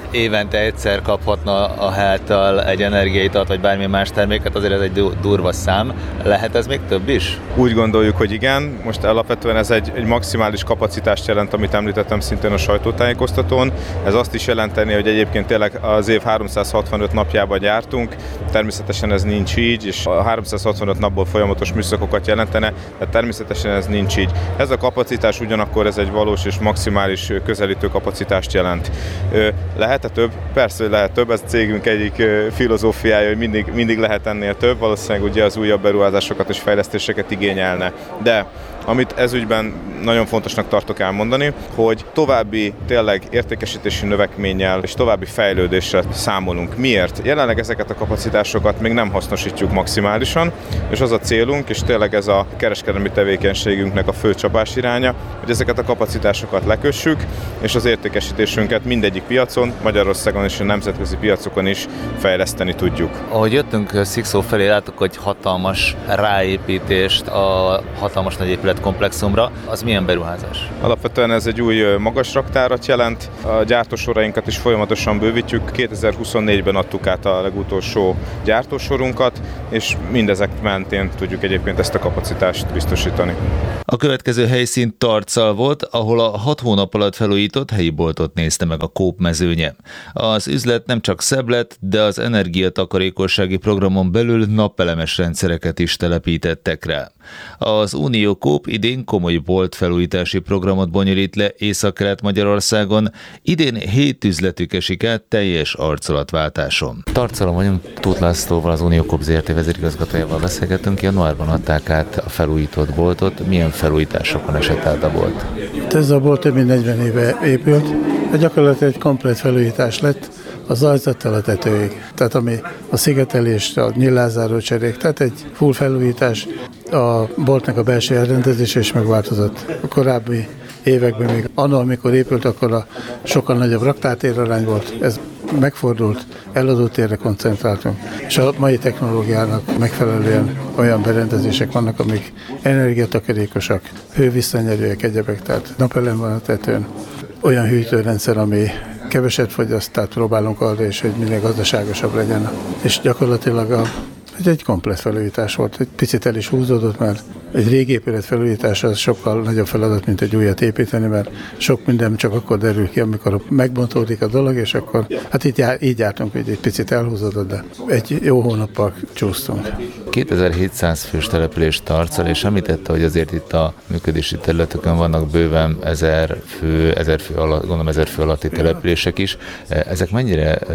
évente egyszer kaphatna a háltal egy energiaitalt, vagy bármilyen más terméket, azért ez egy durva szám. Lehet ez még több is? Úgy gondoljuk, hogy igen. Most alapvetően ez egy, egy maximális kapacitást jelent, amit említettem szintén a sajtótájékoztatón. Ez azt is jelenteni, hogy egyébként tényleg az év háromszázhatvanöt napjában gyártunk. Természetesen ez nincs így, és a háromszázhatvanöt napból folyamatos műszakokat jelentene, de természetesen ez nincs így. Ez a kapacitás ugyanakkor ez egy valós és maximális közelítő kapacitást jelent. Lehet-e több? Persze, hogy lehet több. Ez a cégünk egyik filozófiája, hogy mindig, mindig lehet ennél több. Valószínűleg ugye az újabb beruházásokat és fejlesztéseket igényelne. De amit ezügyben nagyon fontosnak tartok elmondani, hogy további tényleg értékesítési növekménnyel és további fejlődésre számolunk. Miért? Jelenleg ezeket a kapacitásokat még nem hasznosítjuk maximálisan, és az a célunk, és tényleg ez a kereskedelmi tevékenységünknek a fő csapás iránya, hogy ezeket a kapacitásokat lekössük, és az értékesítésünket mindegyik piacon, Magyarországon és a nemzetközi piacokon is fejleszteni tudjuk. Ahogy jöttünk Szikszó felé, láttuk, hogy hatalmas ráépítést a hatalmas nagy épületkomplexumra. Az milyen beruházás? Alapvetően ez egy új magas raktárat jelent. A gyártósorainkat is folyamatosan bővítjük. kétezer-huszonnégyben adtuk át a legutolsó gyártósorunkat, és mindezek mentén tudjuk egyébként ezt a kapacitást biztosítani. A következő helyszín Tarcal volt, ahol a hat hónap alatt felújított helyi boltot nézte meg a Coop mezőnye. Az üzlet nem csak szebb lett, de az energiatakarékossági programon belül napelemes rendszereket is telepítettek rá. Az Unió Coop idén komoly bolt felújítási programot bonyolít le Észak-Kelet-Magyarországon, idén hét üzletük esik át teljes arculatváltáson. Tarcalon vagyunk, Tóth Lászlóval, az Unió Coop zé er té vezérigazgatójával beszélgetünk. Januárban adták át a felújított boltot. Milyen felújításokon esett át a bolt? Ez a bolt több mint negyven éve épült. Gyakorlatilag egy komplet felújítás lett az zajzattal a tetőig. Tehát ami a szigetelést, a nyílázáró cserék, tehát egy full felújítás. A boltnak a belső elrendezése is megváltozott. A korábbi években még anno, amikor épült, akkor a sokkal nagyobb raktártérarány volt. Ez megfordult, eladótérre koncentráltunk. És a mai technológiának megfelelően olyan berendezések vannak, amik energiatakarékosak, hővisszanyerőek, egyebek, tehát napelem van a tetőn. Olyan hűtőrendszer, ami keveset fogyaszt, tehát próbálunk arra is, hogy minél gazdaságosabb legyen. És gyakorlatilag a Ez egy komplett felújítás volt. Egy picit el is húzódott, mert egy régi épület felújítása az sokkal nagyobb feladat, mint egy újat építeni, mert sok minden csak akkor derül ki, amikor megbontódik a dolog, és akkor, hát így, jár, így jártunk, hogy egy picit elhúzódott, de egy jó hónappal csúsztunk. kétezer-hétszáz fős település Tarcal, és említette, hogy azért itt a működési területeken vannak bőven ezer fő, ezer fő alatt, gondolom ezer fő alatti települések is. Ezek mennyire e,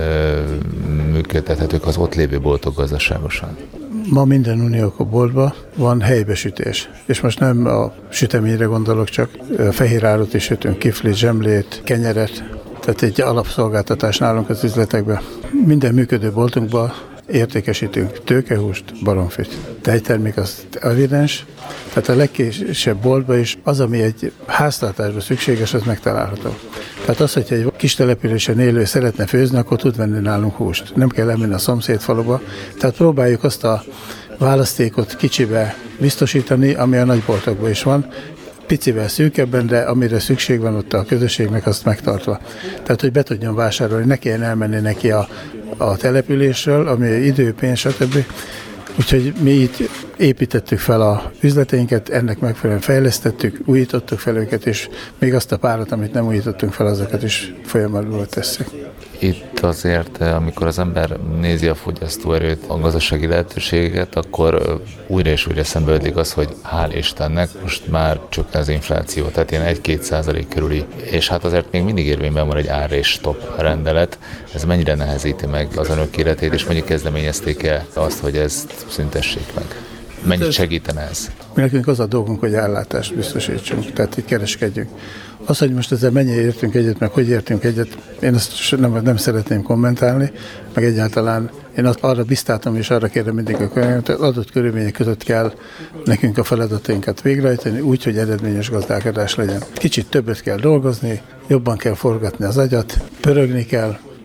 működtethetők az ott lévő boltok gazdaságosan? Ma minden Unió Coop boltban van helybesütés, és most nem a süteményre gondolok, csak fehér árut is sütünk, kiflit, zsemlét, kenyeret, tehát egy alapszolgáltatás nálunk az üzletekben. Minden működő boltunkban értékesítünk tőkehúst, baromfit. Tejtermék az evidens, tehát a legkisebb boltban is az, ami egy háztartásban szükséges, az megtalálható. Tehát az, hogyha egy kis településen élő szeretne főzni, akkor tud venni nálunk húst. Nem kell elmenni a szomszéd faluba. Tehát próbáljuk azt a választékot kicsibe biztosítani, ami a nagyboltokban is van, picivel szűkebben, de amire szükség van ott a közösségnek, azt megtartva. Tehát, hogy be tudjon vásárolni, ne kelljen elmenni neki a, a településről, ami idő, pénz, stb. Úgyhogy mi itt építettük fel a üzleteinket, ennek megfelelően fejlesztettük, újítottuk fel őket, és még azt a párat, amit nem újítottunk fel, azokat is folyamatban tesszük. Itt azért, amikor az ember nézi a fogyasztóerőt, a gazdasági lehetőségeket, akkor újra és újra szembe ötlik az, hogy hál' Istennek most már csökken az infláció, tehát ilyen egy-két százalék körüli, és hát azért még mindig érvényben van egy ár és stop rendelet. Ez mennyire nehezíti meg az önök életét, és mondjuk kezdeményezték-e azt, hogy ezt szüntessék meg? Mennyit segítene ez? Mi nekünk az a dolgunk, hogy ellátást biztosítsunk, tehát itt kereskedjünk. Az, hogy most ezzel mennyire értünk egyet, meg hogy értünk egyet, én ezt nem, nem szeretném kommentálni, meg egyáltalán én azt arra biztáltam, és arra kérem mindig a könyvet, hogy adott körülmények között kell nekünk a feladatainkat végrehajtani, úgy, hogy eredményes gazdálkodás legyen. Kicsit többet kell dolgozni, jobban kell forgatni az agyat, pörögni kell,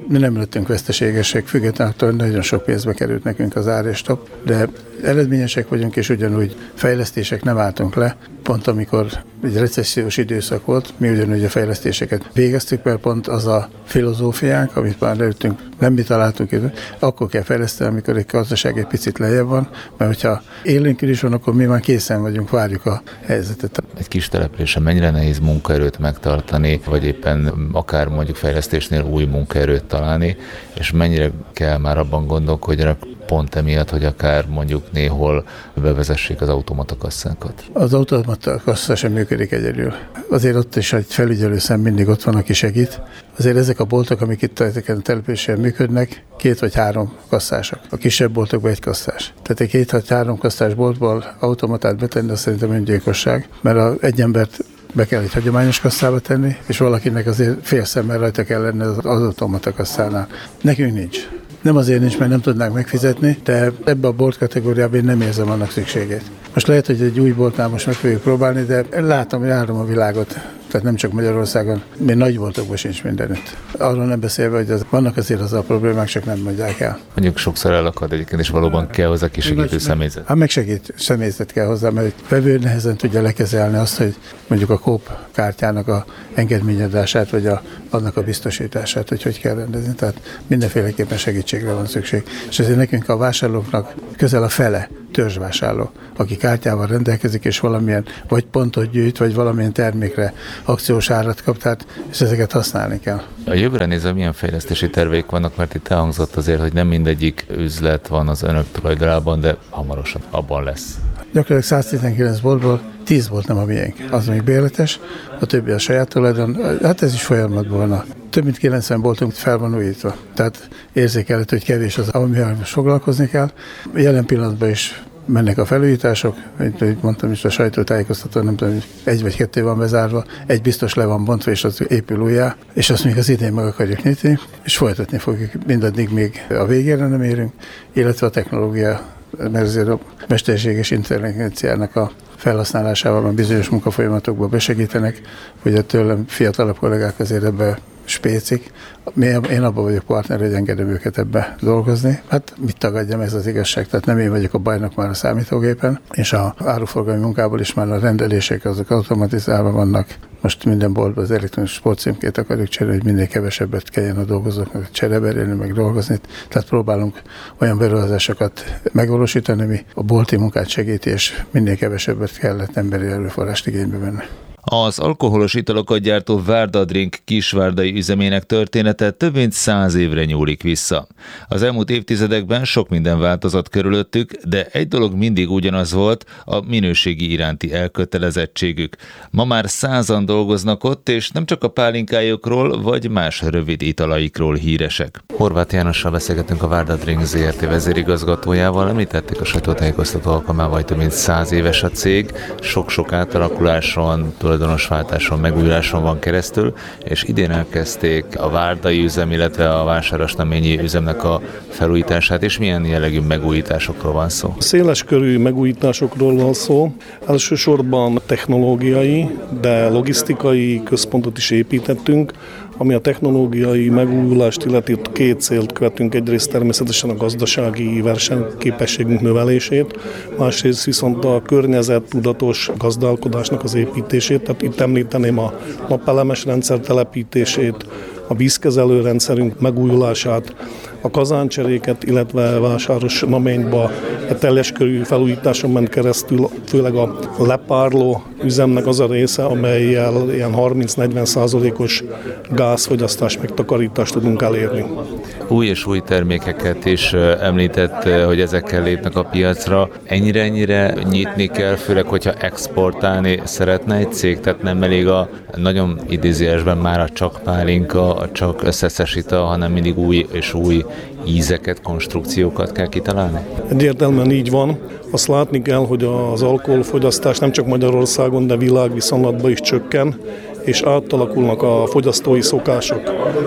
mi nem lettünk veszteségesek, függetlenül attól nagyon sok pénzbe került nekünk az ár és top, de eredményesek vagyunk, és ugyanúgy fejlesztések nem álltunk le. Pont amikor egy recessziós időszak volt, mi ugyanúgy a fejlesztéseket végeztük, mert pont az a filozófiánk, amit már leüttünk, nem mi találtunk, akkor kell fejleszteni, amikor egy gazdaság egy picit lejjebb van, mert hogyha élénkülés van, akkor mi már készen vagyunk, várjuk a helyzetet. Egy kis településen mennyire nehéz munkaerőt megtartani, vagy éppen akár mondjuk fejlesztésnél új munkaerőt találni, és mennyire kell már abban gondolkodjanak pont emiatt, hogy akár mondjuk néhol bevezessék az automatakasszákat? Az automatakassa sem működik egyedül. Azért ott is egy felügyelő szem mindig ott van, aki segít. Azért ezek a boltok, amik itt ezeken a településen működnek, két vagy három kasszások. A kisebb boltokban egy kasszás. Tehát egy két vagy három kasszás boltból automatát betenni, azt szerintem öngyilkosság, mert a, egy embert be kell egy hagyományos kasszába tenni, és valakinek azért fél szemmel rajta kell lenni az automata kasszánál. Nekünk nincs. Nem azért nincs, mert nem tudnánk megfizetni, de ebbe a bolt kategóriában én nem érzem annak szükségét. Most lehet, hogy egy új boltnál most meg fogjuk próbálni, de látom, hogy járom a világot. Tehát nem csak Magyarországon, még nagy boltokban sincs mindenütt. Arról nem beszélve, hogy az, vannak azért az a problémák, csak nem mondják el. Mondjuk sokszor elakad egyébként, és valóban kell hozzá kisegítő személyzet. Hát meg segít, személyzet kell hozzá, mert egy vevő nehezen tudja lekezelni azt, hogy mondjuk a kóp kártyának a engedményadását, vagy a, annak a biztosítását, hogy hogy kell rendezni. Tehát mindenféleképpen segítségre van szükség. És ezért nekünk a vásárlóknak közel a fele törzsvásárló, aki kártyával rendelkezik, és valamilyen vagy pontot gyűjt, vagy valamilyen termékre akciós árat kap, tehát és ezeket használni kell. A jövőre nézve milyen fejlesztési terveik vannak, mert itt elhangzott azért, hogy nem mindegyik üzlet van az önök tulajdonában, de hamarosan abban lesz. Gyakorlatilag száztizenkilenc boltból tíz volt nem a miénk. Az még bérletes, a többi a saját tulajdon. Hát ez is folyamatban van. Több mint kilencven boltunk fel van újítva. Tehát érzékelhető, hogy kevés az, amivel most foglalkozni kell. Jelen pillanatban is mennek a felújítások, mint mondtam is a sajtótájékoztató, nem tudom, egy vagy kettő van bezárva, egy biztos le van bontva, és az épül újjá, és azt még az idén meg akarjuk nyitni, és folytatni fogjuk mindaddig, még a végére nem érünk, illetve a technológia, mert azért a mesterséges intelligenciának a felhasználásával van bizonyos munkafolyamatokba besegítenek, hogy a tőlem fiatalabb kollégák azért ebbe spécik. Én abban vagyok partner, hogy engedem őket ebbe dolgozni. Hát mit tagadjam, ez az igazság. Tehát nem én vagyok a bajnok már a számítógépen, és a áruforgalmi munkából is már a rendelések azok automatizálva vannak. Most minden boltban az elektronikus sportcímkét akarjuk cserélni, hogy minél kevesebbet kelljen a dolgozóknak csereberélni, meg dolgozni. Tehát próbálunk olyan beruházásokat megvalósítani, ami a bolti munkát segíti, és minél kevesebbet kellett emberi erőforrást igénybe venni. Az alkoholos italokat gyártó Várda Drink kisvárdai üzemének története több mint száz évre nyúlik vissza. Az elmúlt évtizedekben sok minden változott körülöttük, de egy dolog mindig ugyanaz volt, a minőségi iránti elkötelezettségük. Ma már százan dolgoznak ott, és nem csak a pálinkájukról vagy más rövid italaikról híresek. Horváth Jánossal beszélgetünk, a Várda Drink zé er té vezérigazgatójával. Említették a sajtótájékoztató alkalmával, hogy több mint száz éves a cég, sok-sok átalakuláson, tulajdonosváltáson, megújuláson van keresztül, és idén elkezdték a várdai üzem, illetve a vásárosnaményi üzemnek a felújítását, és milyen jellegű megújításokról van szó? Széles körű megújításokról van szó, elsősorban technológiai, de logisztikai központot is építettünk, ami a technológiai megújulást illeti, két célt követünk, egyrészt természetesen a gazdasági versenyképességünk növelését, másrészt viszont a környezettudatos gazdálkodásnak az építését, tehát itt említeném a napelemes rendszer telepítését, a vízkezelő rendszerünk megújulását, a kazáncseréket, illetve vásáros naményba a teljes körű felújításon ment keresztül, főleg a lepárló üzemnek az a része, amellyel ilyen harminc-negyven százalékos gázfogyasztás megtakarítást tudunk elérni. Új és új termékeket is említett, hogy ezekkel lépnek a piacra. Ennyire-ennyire nyitni kell, főleg, hogyha exportálni szeretne egy cég, tehát nem elég a nagyon idézőjelben már a csak pálinka, a csak összeszesita, hanem mindig új és új ízeket, konstrukciókat kell kitalálni? Egyértelműen így van. Azt látni kell, hogy az alkoholfogyasztás nem csak Magyarországon, de világviszonylatban is csökken, és átalakulnak a fogyasztói szokások.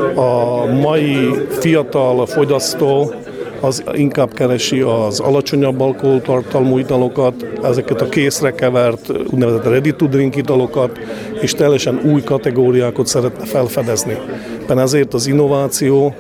A mai fiatal fogyasztó az inkább keresi az alacsonyabb alkoholtartalmú italokat, ezeket a készre kevert, úgynevezett ready to drink italokat, és teljesen új kategóriákat szeretne felfedezni. Ezért az innováció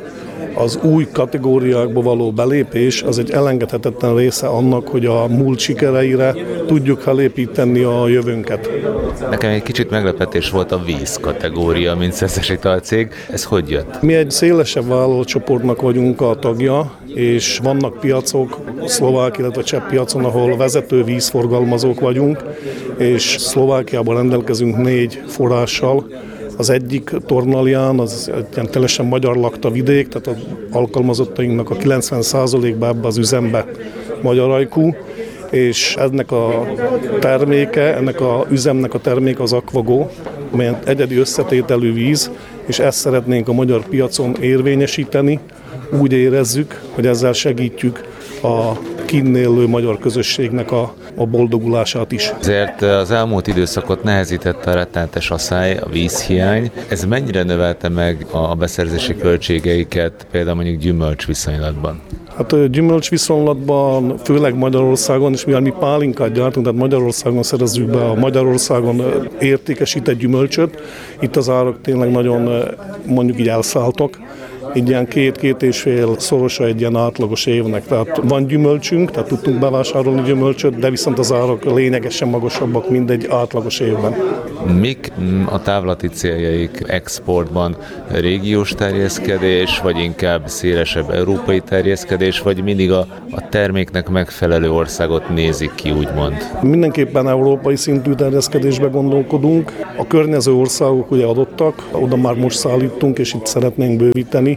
az új kategóriákba való belépés az egy elengedhetetlen része annak, hogy a múlt sikereire tudjuk felépíteni a jövőnket. Nekem egy kicsit meglepetés volt a víz kategória, mint Szeszes Italcég. Ez hogy jött? Mi egy szélesebb vállalatcsoportnak vagyunk a tagja, és vannak piacok, szlovák, illetve cseh piacon, ahol vezető vízforgalmazók vagyunk, és Szlovákiában rendelkezünk négy forrással. Az egyik Tornalján, az egy ilyen teljesen magyar lakta vidék, tehát az alkalmazottainknak a kilencven százalékban ebbe az üzembe magyar ajkú, és ennek a terméke, ennek a üzemnek a terméke az Aquago, amely egyedi összetételű víz, és ezt szeretnénk a magyar piacon érvényesíteni. Úgy érezzük, hogy ezzel segítjük a kinn élő magyar közösségnek a, a boldogulását is. Ezért az elmúlt időszakot nehezítette a rettenetes asszály, a vízhiány. Ez mennyire növelte meg a beszerzési költségeiket, például mondjuk gyümölcs viszonylatban? Hát gyümölcs viszonylatban, főleg Magyarországon, és mivel mi pálinkát gyártunk, tehát Magyarországon szerezzük be a Magyarországon értékesített gyümölcsöt, itt az árak tényleg nagyon, mondjuk így elszálltak. Így ilyen két-két és fél szorosa egy ilyen átlagos évnek. Tehát van gyümölcsünk, tehát tudtunk bevásárolni gyümölcsöt, de viszont az árak lényegesen magasabbak, mint egy átlagos évben. Mik a távlati céljaik exportban? Régiós terjeszkedés, vagy inkább szélesebb európai terjeszkedés, vagy mindig a, a terméknek megfelelő országot nézik ki, úgymond? Mindenképpen európai szintű terjeszkedésbe gondolkodunk. A környező országok ugye adottak, oda már most szállítunk, és itt szeretnénk bővíteni,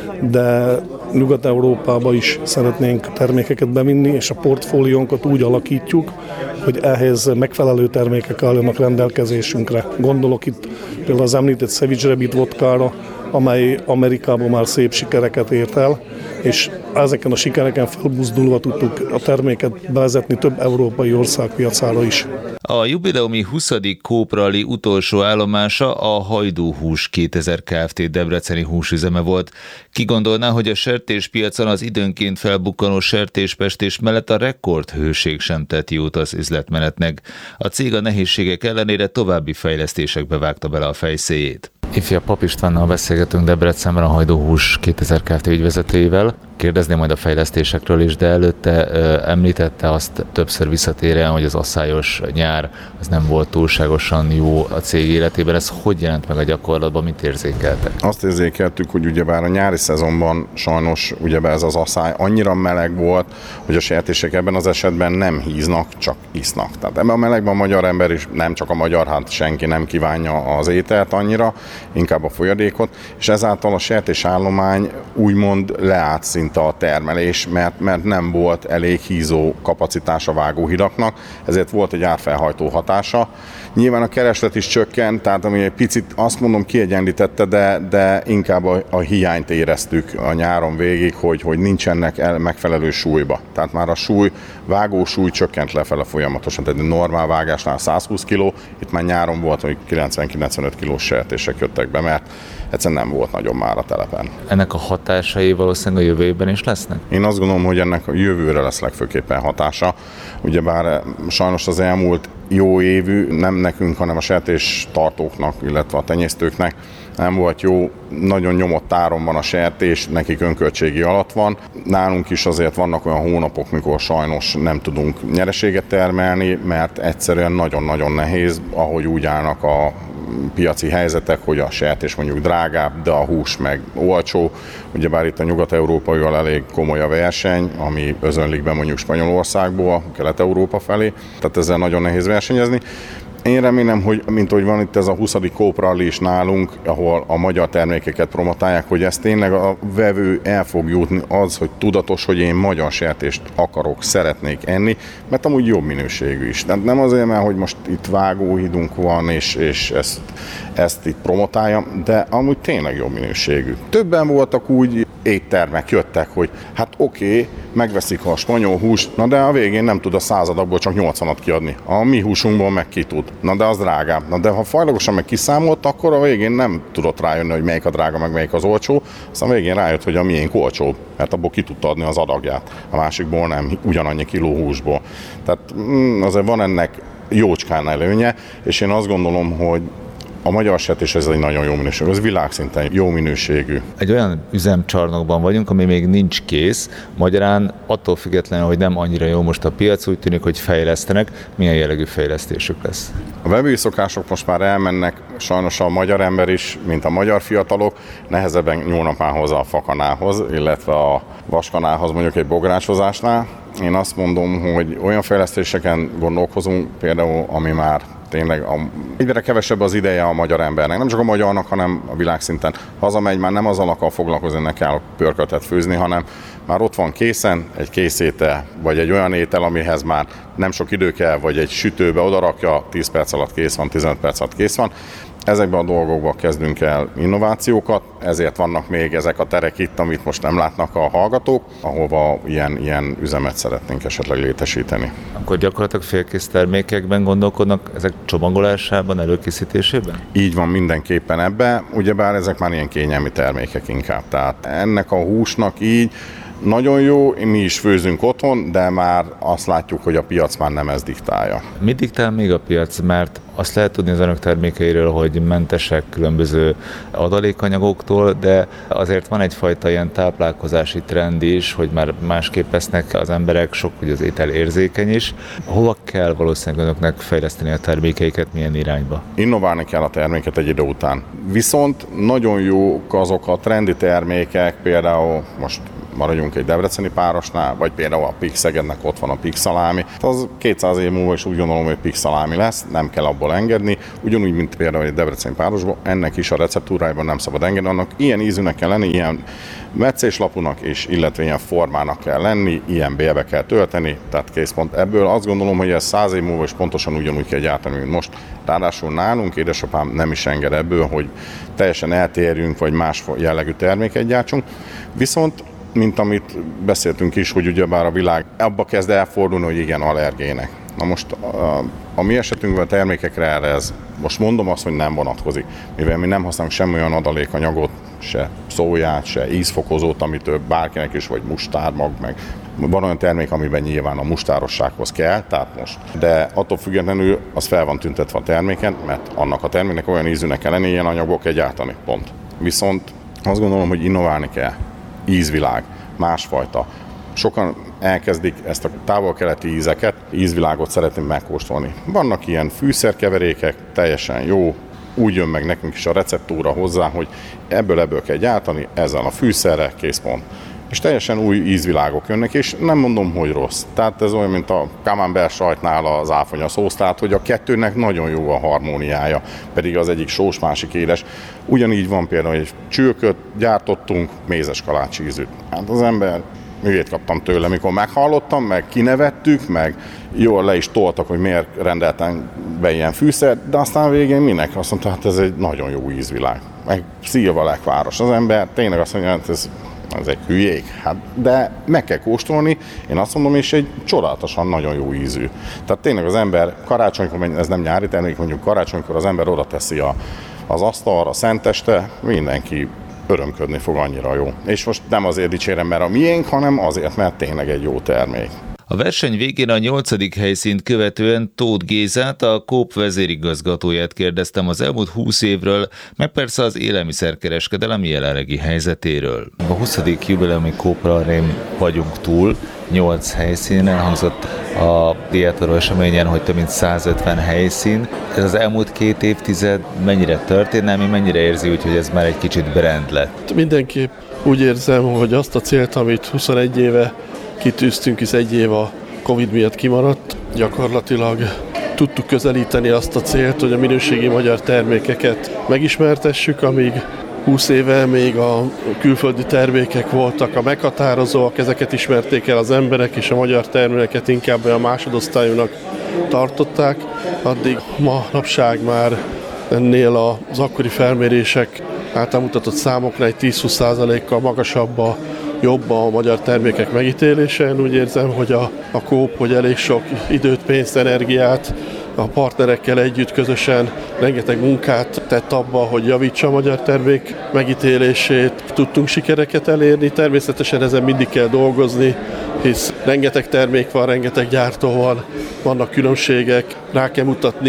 de Nyugat-Európába is szeretnénk termékeket bevinni, és a portfóliónkat úgy alakítjuk, hogy ehhez megfelelő termékek álljanak rendelkezésünkre. Gondolok itt például az említett Savage Rabbit vodkára, amely Amerikában már szép sikereket ért el, és ezeken a sikereken felbuzdulva tudtuk a terméket bevezetni több európai ország piacára is. A jubileumi huszadik Coop Rally utolsó állomása a Hajdú-hús kétezer Kft. Debreceni húsüzeme volt. Ki gondolná, hogy a sertéspiacon az időnként felbukkanó sertéspestés mellett a rekordhőség sem tett jót az üzletmenetnek. A cég a nehézségek ellenére további fejlesztésekbe vágta bele a fejszéjét. Ifja Pap Istvánnal beszélgetünk Debrecenben a Hajdú-hús kétezer Kft. Ügyvezetőjével. Kérdezném majd a fejlesztésekről is, de előtte ö, említette azt többször visszatérően, hogy az asszályos nyár az nem volt túlságosan jó a cég életében. Ez hogy jelent meg a gyakorlatban, mit érzékeltek? Azt érzékeltük, hogy ugyebár a nyári szezonban sajnos ugyebár ez az asszály annyira meleg volt, hogy a sertések ebben az esetben nem híznak, csak isznak. Tehát ebben a melegben a magyar ember is, nem csak a magyar, hát senki nem kívánja az ételt annyira, inkább a folyadékot, és ezáltal a sertésállomány úgymond leállt szinte a termelés, mert, mert nem volt elég hízó kapacitás a vágóhidaknak, ezért volt egy árfelhajtó hatása. Nyilván a kereslet is csökkent, tehát ami egy picit azt mondom kiegyenlítette, de, de inkább a, a hiányt éreztük a nyáron végig, hogy, hogy nincsenek el megfelelő súlyba. Tehát már a súly, vágósúly csökkent lefele folyamatosan, tehát egy normál vágásnál száz húsz kiló, itt már nyáron volt, hogy kilencven-kilencvenöt kilós sertések jöttek be, mert egyszerűen nem volt nagyon már a telepen. Ennek a hatásai valószínűleg a jövő évben is lesznek? Én azt gondolom, hogy ennek a jövőre lesz legfőképpen hatása. Ugyebár sajnos az elmúlt jó évű, nem nekünk, hanem a sertés tartóknak, illetve a tenyésztőknek nem volt jó, nagyon nyomott áron van a sertés, nekik önköltségi alatt van. Nálunk is azért vannak olyan hónapok, mikor sajnos nem tudunk nyereséget termelni, mert egyszerűen nagyon-nagyon nehéz, ahogy úgy állnak a piaci helyzetek, hogy a sertés mondjuk drágább, de a hús meg olcsó. Ugyebár itt a nyugat-európaival elég komoly a verseny, ami özönlik be mondjuk Spanyolországból, Kelet-Európa felé, tehát ezzel nagyon nehéz versenyezni. Én remélem, hogy mint hogy van itt ez a huszadik Coop Rally is nálunk, ahol a magyar termékeket promotálják, hogy ez tényleg a vevő el fog jutni az, hogy tudatos, hogy én magyar sertést akarok, szeretnék enni, mert amúgy jobb minőségű is. Tehát nem azért, mert hogy most itt vágóhidunk van, és, és ezt, ezt itt promotáljam, de amúgy tényleg jobb minőségű. Többen voltak úgy, éttermek jöttek, hogy hát oké, okay, megveszik a spanyol húst, na de a végén nem tud a századakból csak nyolcvanat kiadni. A mi húsunkból meg ki tud. Na de az drágább. Na de ha fajlagosan meg kiszámolt, akkor a végén nem tudott rájönni, hogy melyik a drága, meg melyik az olcsó. Aztán a végén rájött, hogy a miénk olcsóbb, mert abból ki tudta adni az adagját. A másikból nem, ugyanannyi kiló húsból. Tehát mm, azért van ennek jócskán előnye, és én azt gondolom, hogy A magyar sertés ez egy nagyon jó minőségű, ez világszinten jó minőségű. Egy olyan üzemcsarnokban vagyunk, ami még nincs kész, magyarán attól függetlenül, hogy nem annyira jó most a piac, úgy tűnik, hogy fejlesztenek. Milyen jellegű fejlesztésük lesz? A vevői szokások most már elmennek, sajnos a magyar ember is, mint a magyar fiatalok, nehezebben nyúlnak már hozzá a fakanához, illetve a vaskanához, mondjuk egy bográcsozásnál. Én azt mondom, hogy olyan fejlesztéseken gondolkozunk, például, ami már tényleg a, egyre kevesebb az ideje a magyar embernek, nem csak a magyarnak, hanem a világszinten. Hazamegy, már nem azzal akar foglalkozni, ne kell pörköltet főzni, hanem már ott van készen egy kész étel, vagy egy olyan étel, amihez már nem sok idő kell, vagy egy sütőbe odarakja, tíz perc alatt kész van, tizenöt perc alatt kész van. Ezekben a dolgokban kezdünk el innovációkat, ezért vannak még ezek a terek itt, amit most nem látnak a hallgatók, ahova ilyen, ilyen üzemet szeretnénk esetleg létesíteni. Akkor gyakorlatilag félkész termékekben gondolkodnak, ezek csomagolásában, előkészítésében? Így van, mindenképpen ebbe, ugyebár ezek már ilyen kényelmi termékek inkább. Tehát ennek a húsnak így nagyon jó, mi is főzünk otthon, de már azt látjuk, hogy a piac már nem ez diktálja. Mit diktál még a piac? Mert azt lehet tudni az önök termékeiről, hogy mentesek különböző adalékanyagoktól, de azért van egyfajta ilyen táplálkozási trend is, hogy már másképp esznek az emberek, sok, hogy az étel érzékeny is. Hova kell valószínűleg önöknek fejleszteni a termékeiket, milyen irányba? Innoválni kell a terméket egy idő után. Viszont nagyon jók azok a trendi termékek, például most maradjunk egy debreceni párosnál, vagy például a Pix Szegednek ott van a Pix szalámi. Az kétszáz év múlva is úgy gondolom, hogy Pix szalámi lesz, nem kell abból engedni. Ugyanúgy, mint például egy debreceni párosban, ennek is a receptúrájában nem szabad engedni, annak ilyen ízűnek kell lenni, ilyen meccéslapúnak és illetve ilyen formának kell lenni, ilyen bélbe kell tölteni, tehát készpont. Ebből azt gondolom, hogy ez száz év múlva is pontosan ugyanúgy kell gyártani, mint most. Ráadásul nálunk édesapám nem is enged ebből, hogy teljesen eltérjünk, vagy más jellegű terméket gyártsunk. Viszont mint amit beszéltünk is, hogy ugyebár a világ abba kezd elfordulni, hogy igen, allergének. Na most a, a mi esetünkben a termékekre erre ez, most mondom azt, hogy nem vonatkozik, mivel mi nem használunk semmi olyan adalékanyagot, se szóját, se ízfokozót, amitől bárkinek is, vagy mustármag, meg van olyan termék, amiben nyilván a mustárossághoz kell, tehát most. De attól függetlenül az fel van tüntetve a terméken, mert annak a terméknek olyan ízűnek kell lenni, ilyen anyagból kell gyártani, pont. Viszont azt gondolom, hogy innoválni kell. Ízvilág, másfajta. Sokan elkezdik ezt a távol-keleti ízeket, ízvilágot szeretni megkóstolni. Vannak ilyen fűszerkeverékek, teljesen jó, úgy jön meg nekünk is a receptúra hozzá, hogy ebből ebből kell gyártani, ezzel a fűszerrel, készpont. És teljesen új ízvilágok jönnek, és nem mondom, hogy rossz. Tehát ez olyan, mint a camembert sajtnál az áfonya szósz, tehát hogy a kettőnek nagyon jó a harmóniája, pedig az egyik sós, másik édes. Ugyanígy van például, hogy csülköt gyártottunk, mézes kalács ízűt. Hát az ember, művét kaptam tőle, mikor meghallottam, meg kinevettük, meg jól le is toltak, hogy miért rendeltem be ilyen fűszert, de aztán végén minek? Azt mondta, hát ez egy nagyon jó ízvilág. Meg Szilva Lekváros. Az ember tényleg azt mondja, hát ez ez egy hülyék, hát, de meg kell kóstolni, én azt mondom, és egy csodálatosan nagyon jó ízű. Tehát tényleg az ember karácsonykor, ez nem nyári termék, mondjuk karácsonykor az ember oda teszi a, az asztalra, a szenteste, mindenki örömködni fog, annyira jó. És most nem azért dicsérem, mert a miénk, hanem azért, mert tényleg egy jó termék. A verseny végén a nyolcadik helyszínt követően Tóth Gézát, a Coop vezérigazgatóját kérdeztem az elmúlt húsz évről, meg persze az élelmiszerkereskedelem jelenlegi helyzetéről. A huszadik jubileumi Coopra vagyunk túl, nyolc helyszínen hangzott a Diátoró eseményen, hogy több mint százötven helyszín. Ez az elmúlt két évtized mennyire történelmi, mennyire érzi úgy, hogy ez már egy kicsit brand lett? Mindenképp úgy érzem, hogy azt a célt, amit huszonegy éve kitűztünk, hisz egy év a Covid miatt kimaradt. Gyakorlatilag tudtuk közelíteni azt a célt, hogy a minőségi magyar termékeket megismertessük, amíg húsz éve még a külföldi termékek voltak a meghatározóak, ezeket ismerték el az emberek, és a magyar termékeket inkább a másodosztályúnak tartották. Addig ma napság már ennél az akkori felmérések által mutatott számoknál egy tíz-húsz százalékkal magasabb a jobb a magyar termékek megítélése. Én úgy érzem, hogy a, a Coop, hogy elég sok időt, pénzt, energiát a partnerekkel együtt közösen rengeteg munkát tett abba, hogy javítsa a magyar termék megítélését. Tudtunk sikereket elérni, természetesen ezen mindig kell dolgozni, hisz rengeteg termék van, rengeteg gyártó van, vannak különbségek, rá kell mutatni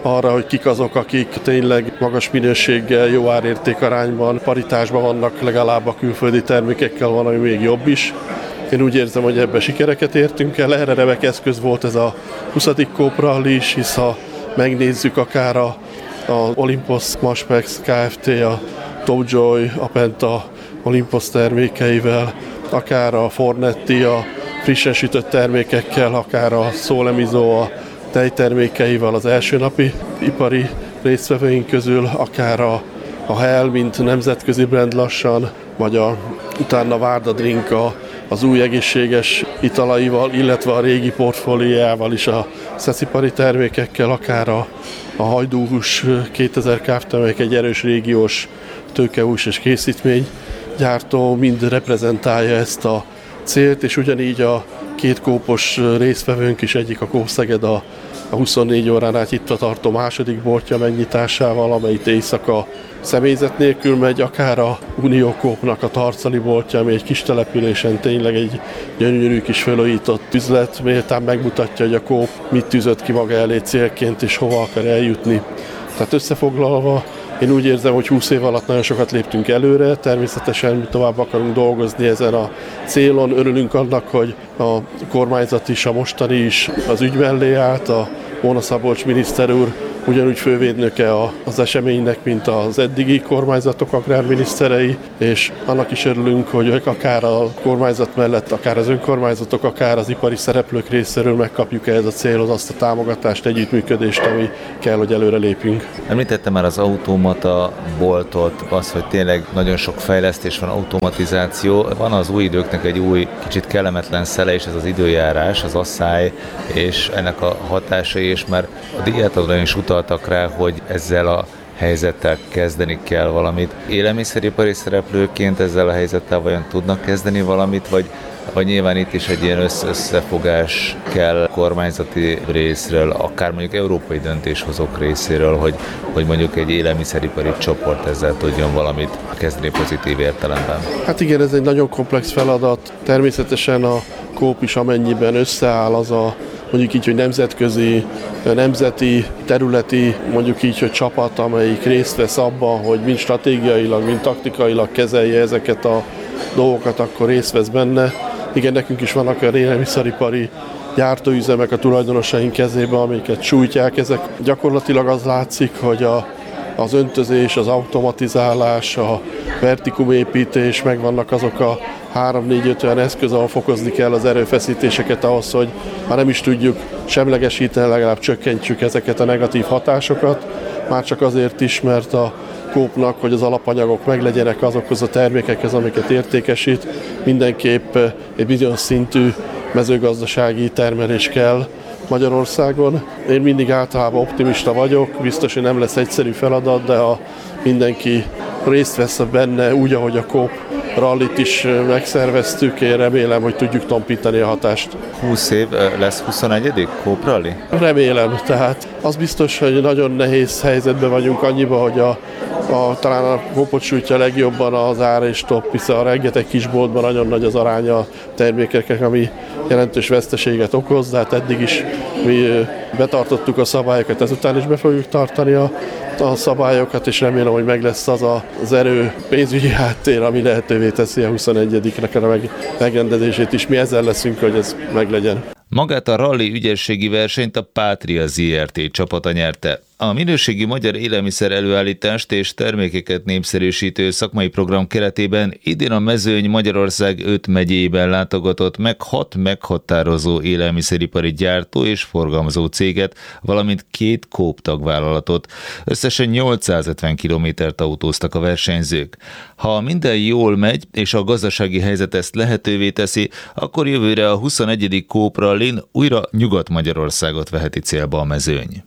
arra, hogy kik azok, akik tényleg magas minőséggel, jó árértékarányban, paritásban vannak legalább a külföldi termékekkel, van, ami még jobb is. Én úgy érzem, hogy ebben sikereket értünk el. Erre remek eszköz volt ez a huszadik Coop Rally is, hisz ha megnézzük akár a, a Olympus Maspex Kft., a Topjoy, a Penta Olympus termékeivel, akár a Fornetti, a frissen sütött termékekkel, akár a Solemizó, a tejtermékeivel az első napi ipari résztvevőink közül, akár a, a Hell, mint nemzetközi brand lassan, vagy a, utána Várda Drink a, az új egészséges italaival, illetve a régi portfóliójával is a szeszipari termékekkel, akár a, a Hajdúhús kétezer Kft., amelyik egy erős régiós tőkehús és készítménygyártó, mind reprezentálja ezt a célt, és ugyanígy a két kópos résztvevőnk is, egyik a Coop Szeged a, a huszonnégy órán át nyitva tartó második boltja megnyitásával, amelyik éjszaka személyzet nélkül megy, akár a Unió Coopnak a Tarcali boltja, ami egy kis településen tényleg egy gyönyörű kis felújított üzlet, méltán megmutatja, hogy a Coop mit tűzött ki maga elé célként, és hova akar eljutni. Tehát összefoglalva, én úgy érzem, hogy húsz év alatt nagyon sokat léptünk előre, természetesen mi tovább akarunk dolgozni ezen a célon. Örülünk annak, hogy a kormányzat is, a mostani is az ügy mellé állt, a Móna Szabolcs miniszter úr ugyanúgy fővédnöke az eseménynek, mint az eddigi kormányzatok agrárminiszterei, és annak is örülünk, hogy akár a kormányzat mellett, akár az önkormányzatok, akár az ipari szereplők részéről megkapjuk ehhez a célhoz azt a támogatást, együttműködést, ami kell, hogy előre lépjünk. Említettem már az automata boltot, az, hogy tényleg nagyon sok fejlesztés van, automatizáció. Van az új időknek egy új, kicsit kellemetlen szele, és ez az időjárás, az asszály, és ennek a hatásai, és már a diátadon is utaltak rá, hogy ezzel a helyzettel kezdeni kell valamit. Élelmiszeripari szereplőként ezzel a helyzettel vajon tudnak kezdeni valamit, vagy, vagy nyilván itt is egy ilyen összefogás kell kormányzati részről, akár mondjuk európai döntéshozók részéről, hogy, hogy mondjuk egy élelmiszeripari csoport ezzel tudjon valamit kezdeni pozitív értelemben. Hát igen, ez egy nagyon komplex feladat. Természetesen a Coop is amennyiben összeáll az a mondjuk így, hogy nemzetközi, nemzeti, területi, mondjuk így, hogy csapat, amelyik részt vesz abban, hogy mind stratégiailag, mind taktikailag kezelje ezeket a dolgokat, akkor részt vesz benne. Igen, nekünk is vannak olyan élelmiszeripari gyártóüzemek a tulajdonosaink kezében, amiket sújtják. Ezek gyakorlatilag az látszik, hogy a, az öntözés, az automatizálás, a vertikumépítés, megvannak azok a három-négy-öt olyan eszköz, ahol fokozni kell az erőfeszítéseket ahhoz, hogy ha nem is tudjuk semlegesíteni, legalább csökkentsük ezeket a negatív hatásokat. Már csak azért is, mert a Coopnak, hogy az alapanyagok meglegyenek azokhoz a termékekhez, amiket értékesít, mindenképp egy bizonyos szintű mezőgazdasági termelés kell Magyarországon. Én mindig általában optimista vagyok, biztos, hogy nem lesz egyszerű feladat, de ha mindenki részt vesz benne úgy, ahogy a Coop rallit is megszerveztük, én remélem, hogy tudjuk tompítani a hatást. húsz év lesz huszonegyedik Coop Rally? Remélem, tehát az biztos, hogy nagyon nehéz helyzetben vagyunk annyiba, hogy a, a, talán a Coopot sújtja legjobban az ár és top, hiszen a rengeteg kisboltban nagyon nagy az aránya a termékeknek, ami jelentős veszteséget okoz, de hát eddig is mi betartottuk a szabályokat, ezután is be fogjuk tartani a a szabályokat, és remélem, hogy meg lesz az a, az erő pénzügyi háttér, ami lehetővé teszi a huszonegyediknek a meg, megrendezését is. Mi ezzel leszünk, hogy ez meglegyen. Magát a rally ügyességi versenyt a Pátria zé er té csapata nyerte. A minőségi magyar élelmiszer előállítást és termékeket népszerűsítő szakmai program keretében idén a mezőny Magyarország öt megyében látogatott meg hat meghatározó élelmiszeripari gyártó és forgalmazó céget, valamint két Coop tagvállalatot. Összesen nyolcszázötven kilométert autóztak a versenyzők. Ha minden jól megy, és a gazdasági helyzet ezt lehetővé teszi, akkor jövőre a huszonegyedik Coop Rallyn újra Nyugat-Magyarországot veheti célba a mezőny.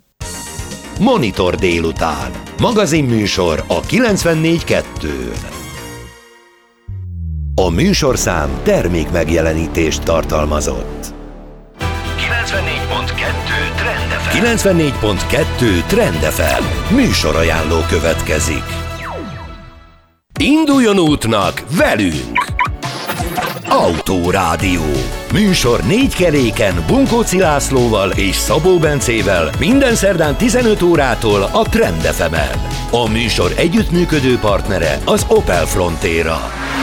Monitor délután. Magazinműsor a kilencvennégy kettőn. A műsorszám termék megjelenítést tartalmazott. kilencvennégy pont kettő Trend ef em. kilencvennégy pont kettő Trend ef em. Műsorajánló következik. Induljon útnak velünk! Autorádió. Műsor négy keréken Bunkóci Lászlóval és Szabó Bencével minden szerdán tizenöt órától a Trend ef emen. A műsor együttműködő partnere az Opel Frontera.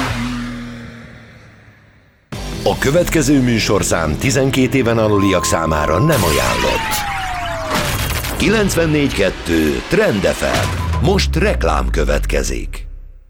A következő műsorszám tizenkét éven aluliak számára nem ajánlott. kilencvennégy kettő Trend ef em. Most reklám következik.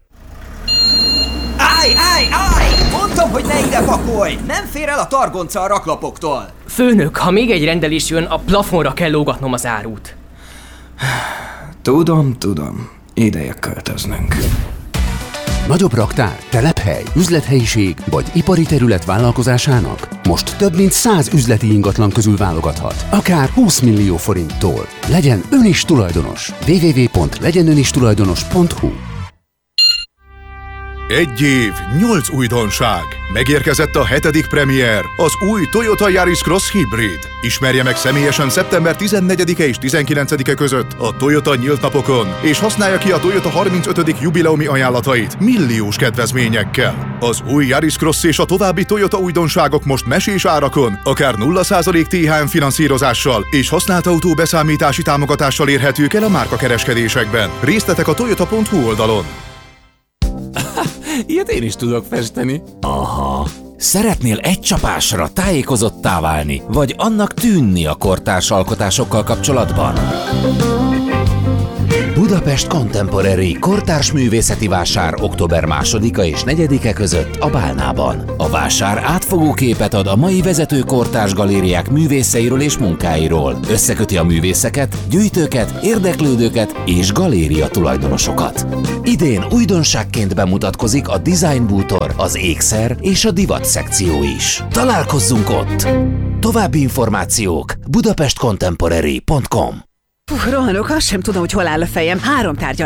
Állj, állj, állj! Mondtam, hogy ne ide pakolj! Nem fér el a targonca a raklapoktól! Főnök, ha még egy rendelés jön, a plafonra kell lógatnom az árut. Tudom, tudom. Ideje költöznünk. Nagyobb raktár, telephely, üzlethelyiség vagy ipari terület vállalkozásának most több mint száz üzleti ingatlan közül válogathat, akár húsz millió forinttól. Legyen ön is tulajdonos. double-u double-u double-u pont legyen ön is tulajdonos pont hu. Egy év, nyolc újdonság. Megérkezett a hetedik premier, az új Toyota Yaris Cross Hybrid. Ismerje meg személyesen szeptember tizennegyedike és tizenkilencedike között a Toyota nyílt napokon, és használja ki a Toyota harmincötödik jubileumi ajánlatait milliós kedvezményekkel. Az új Yaris Cross és a további Toyota újdonságok most mesés árakon, akár nulla százalék té há em finanszírozással és használt autó beszámítási támogatással érhetők el a márkakereskedésekben. Részletek a toyota pont hu oldalon. Ilyet én is tudok festeni. Aha. Szeretnél egy csapásra tájékozottá válni, vagy annak tűnni a kortárs alkotásokkal kapcsolatban? Budapest Contemporary kortárs művészeti vásár október másodika és negyedike között a Bálnában. A vásár átfogó képet ad a mai vezető kortárs galériák művészeiről és munkáiról. Összeköti a művészeket, gyűjtőket, érdeklődőket és galéria tulajdonosokat. Idén újdonságként bemutatkozik a Design Bútor, az ékszer és a divat szekció is. Találkozzunk ott! További információk budapest contemporary pont com. Puh, rohanok, azt sem tudom, hogy hol áll a fejem. Három tárgyal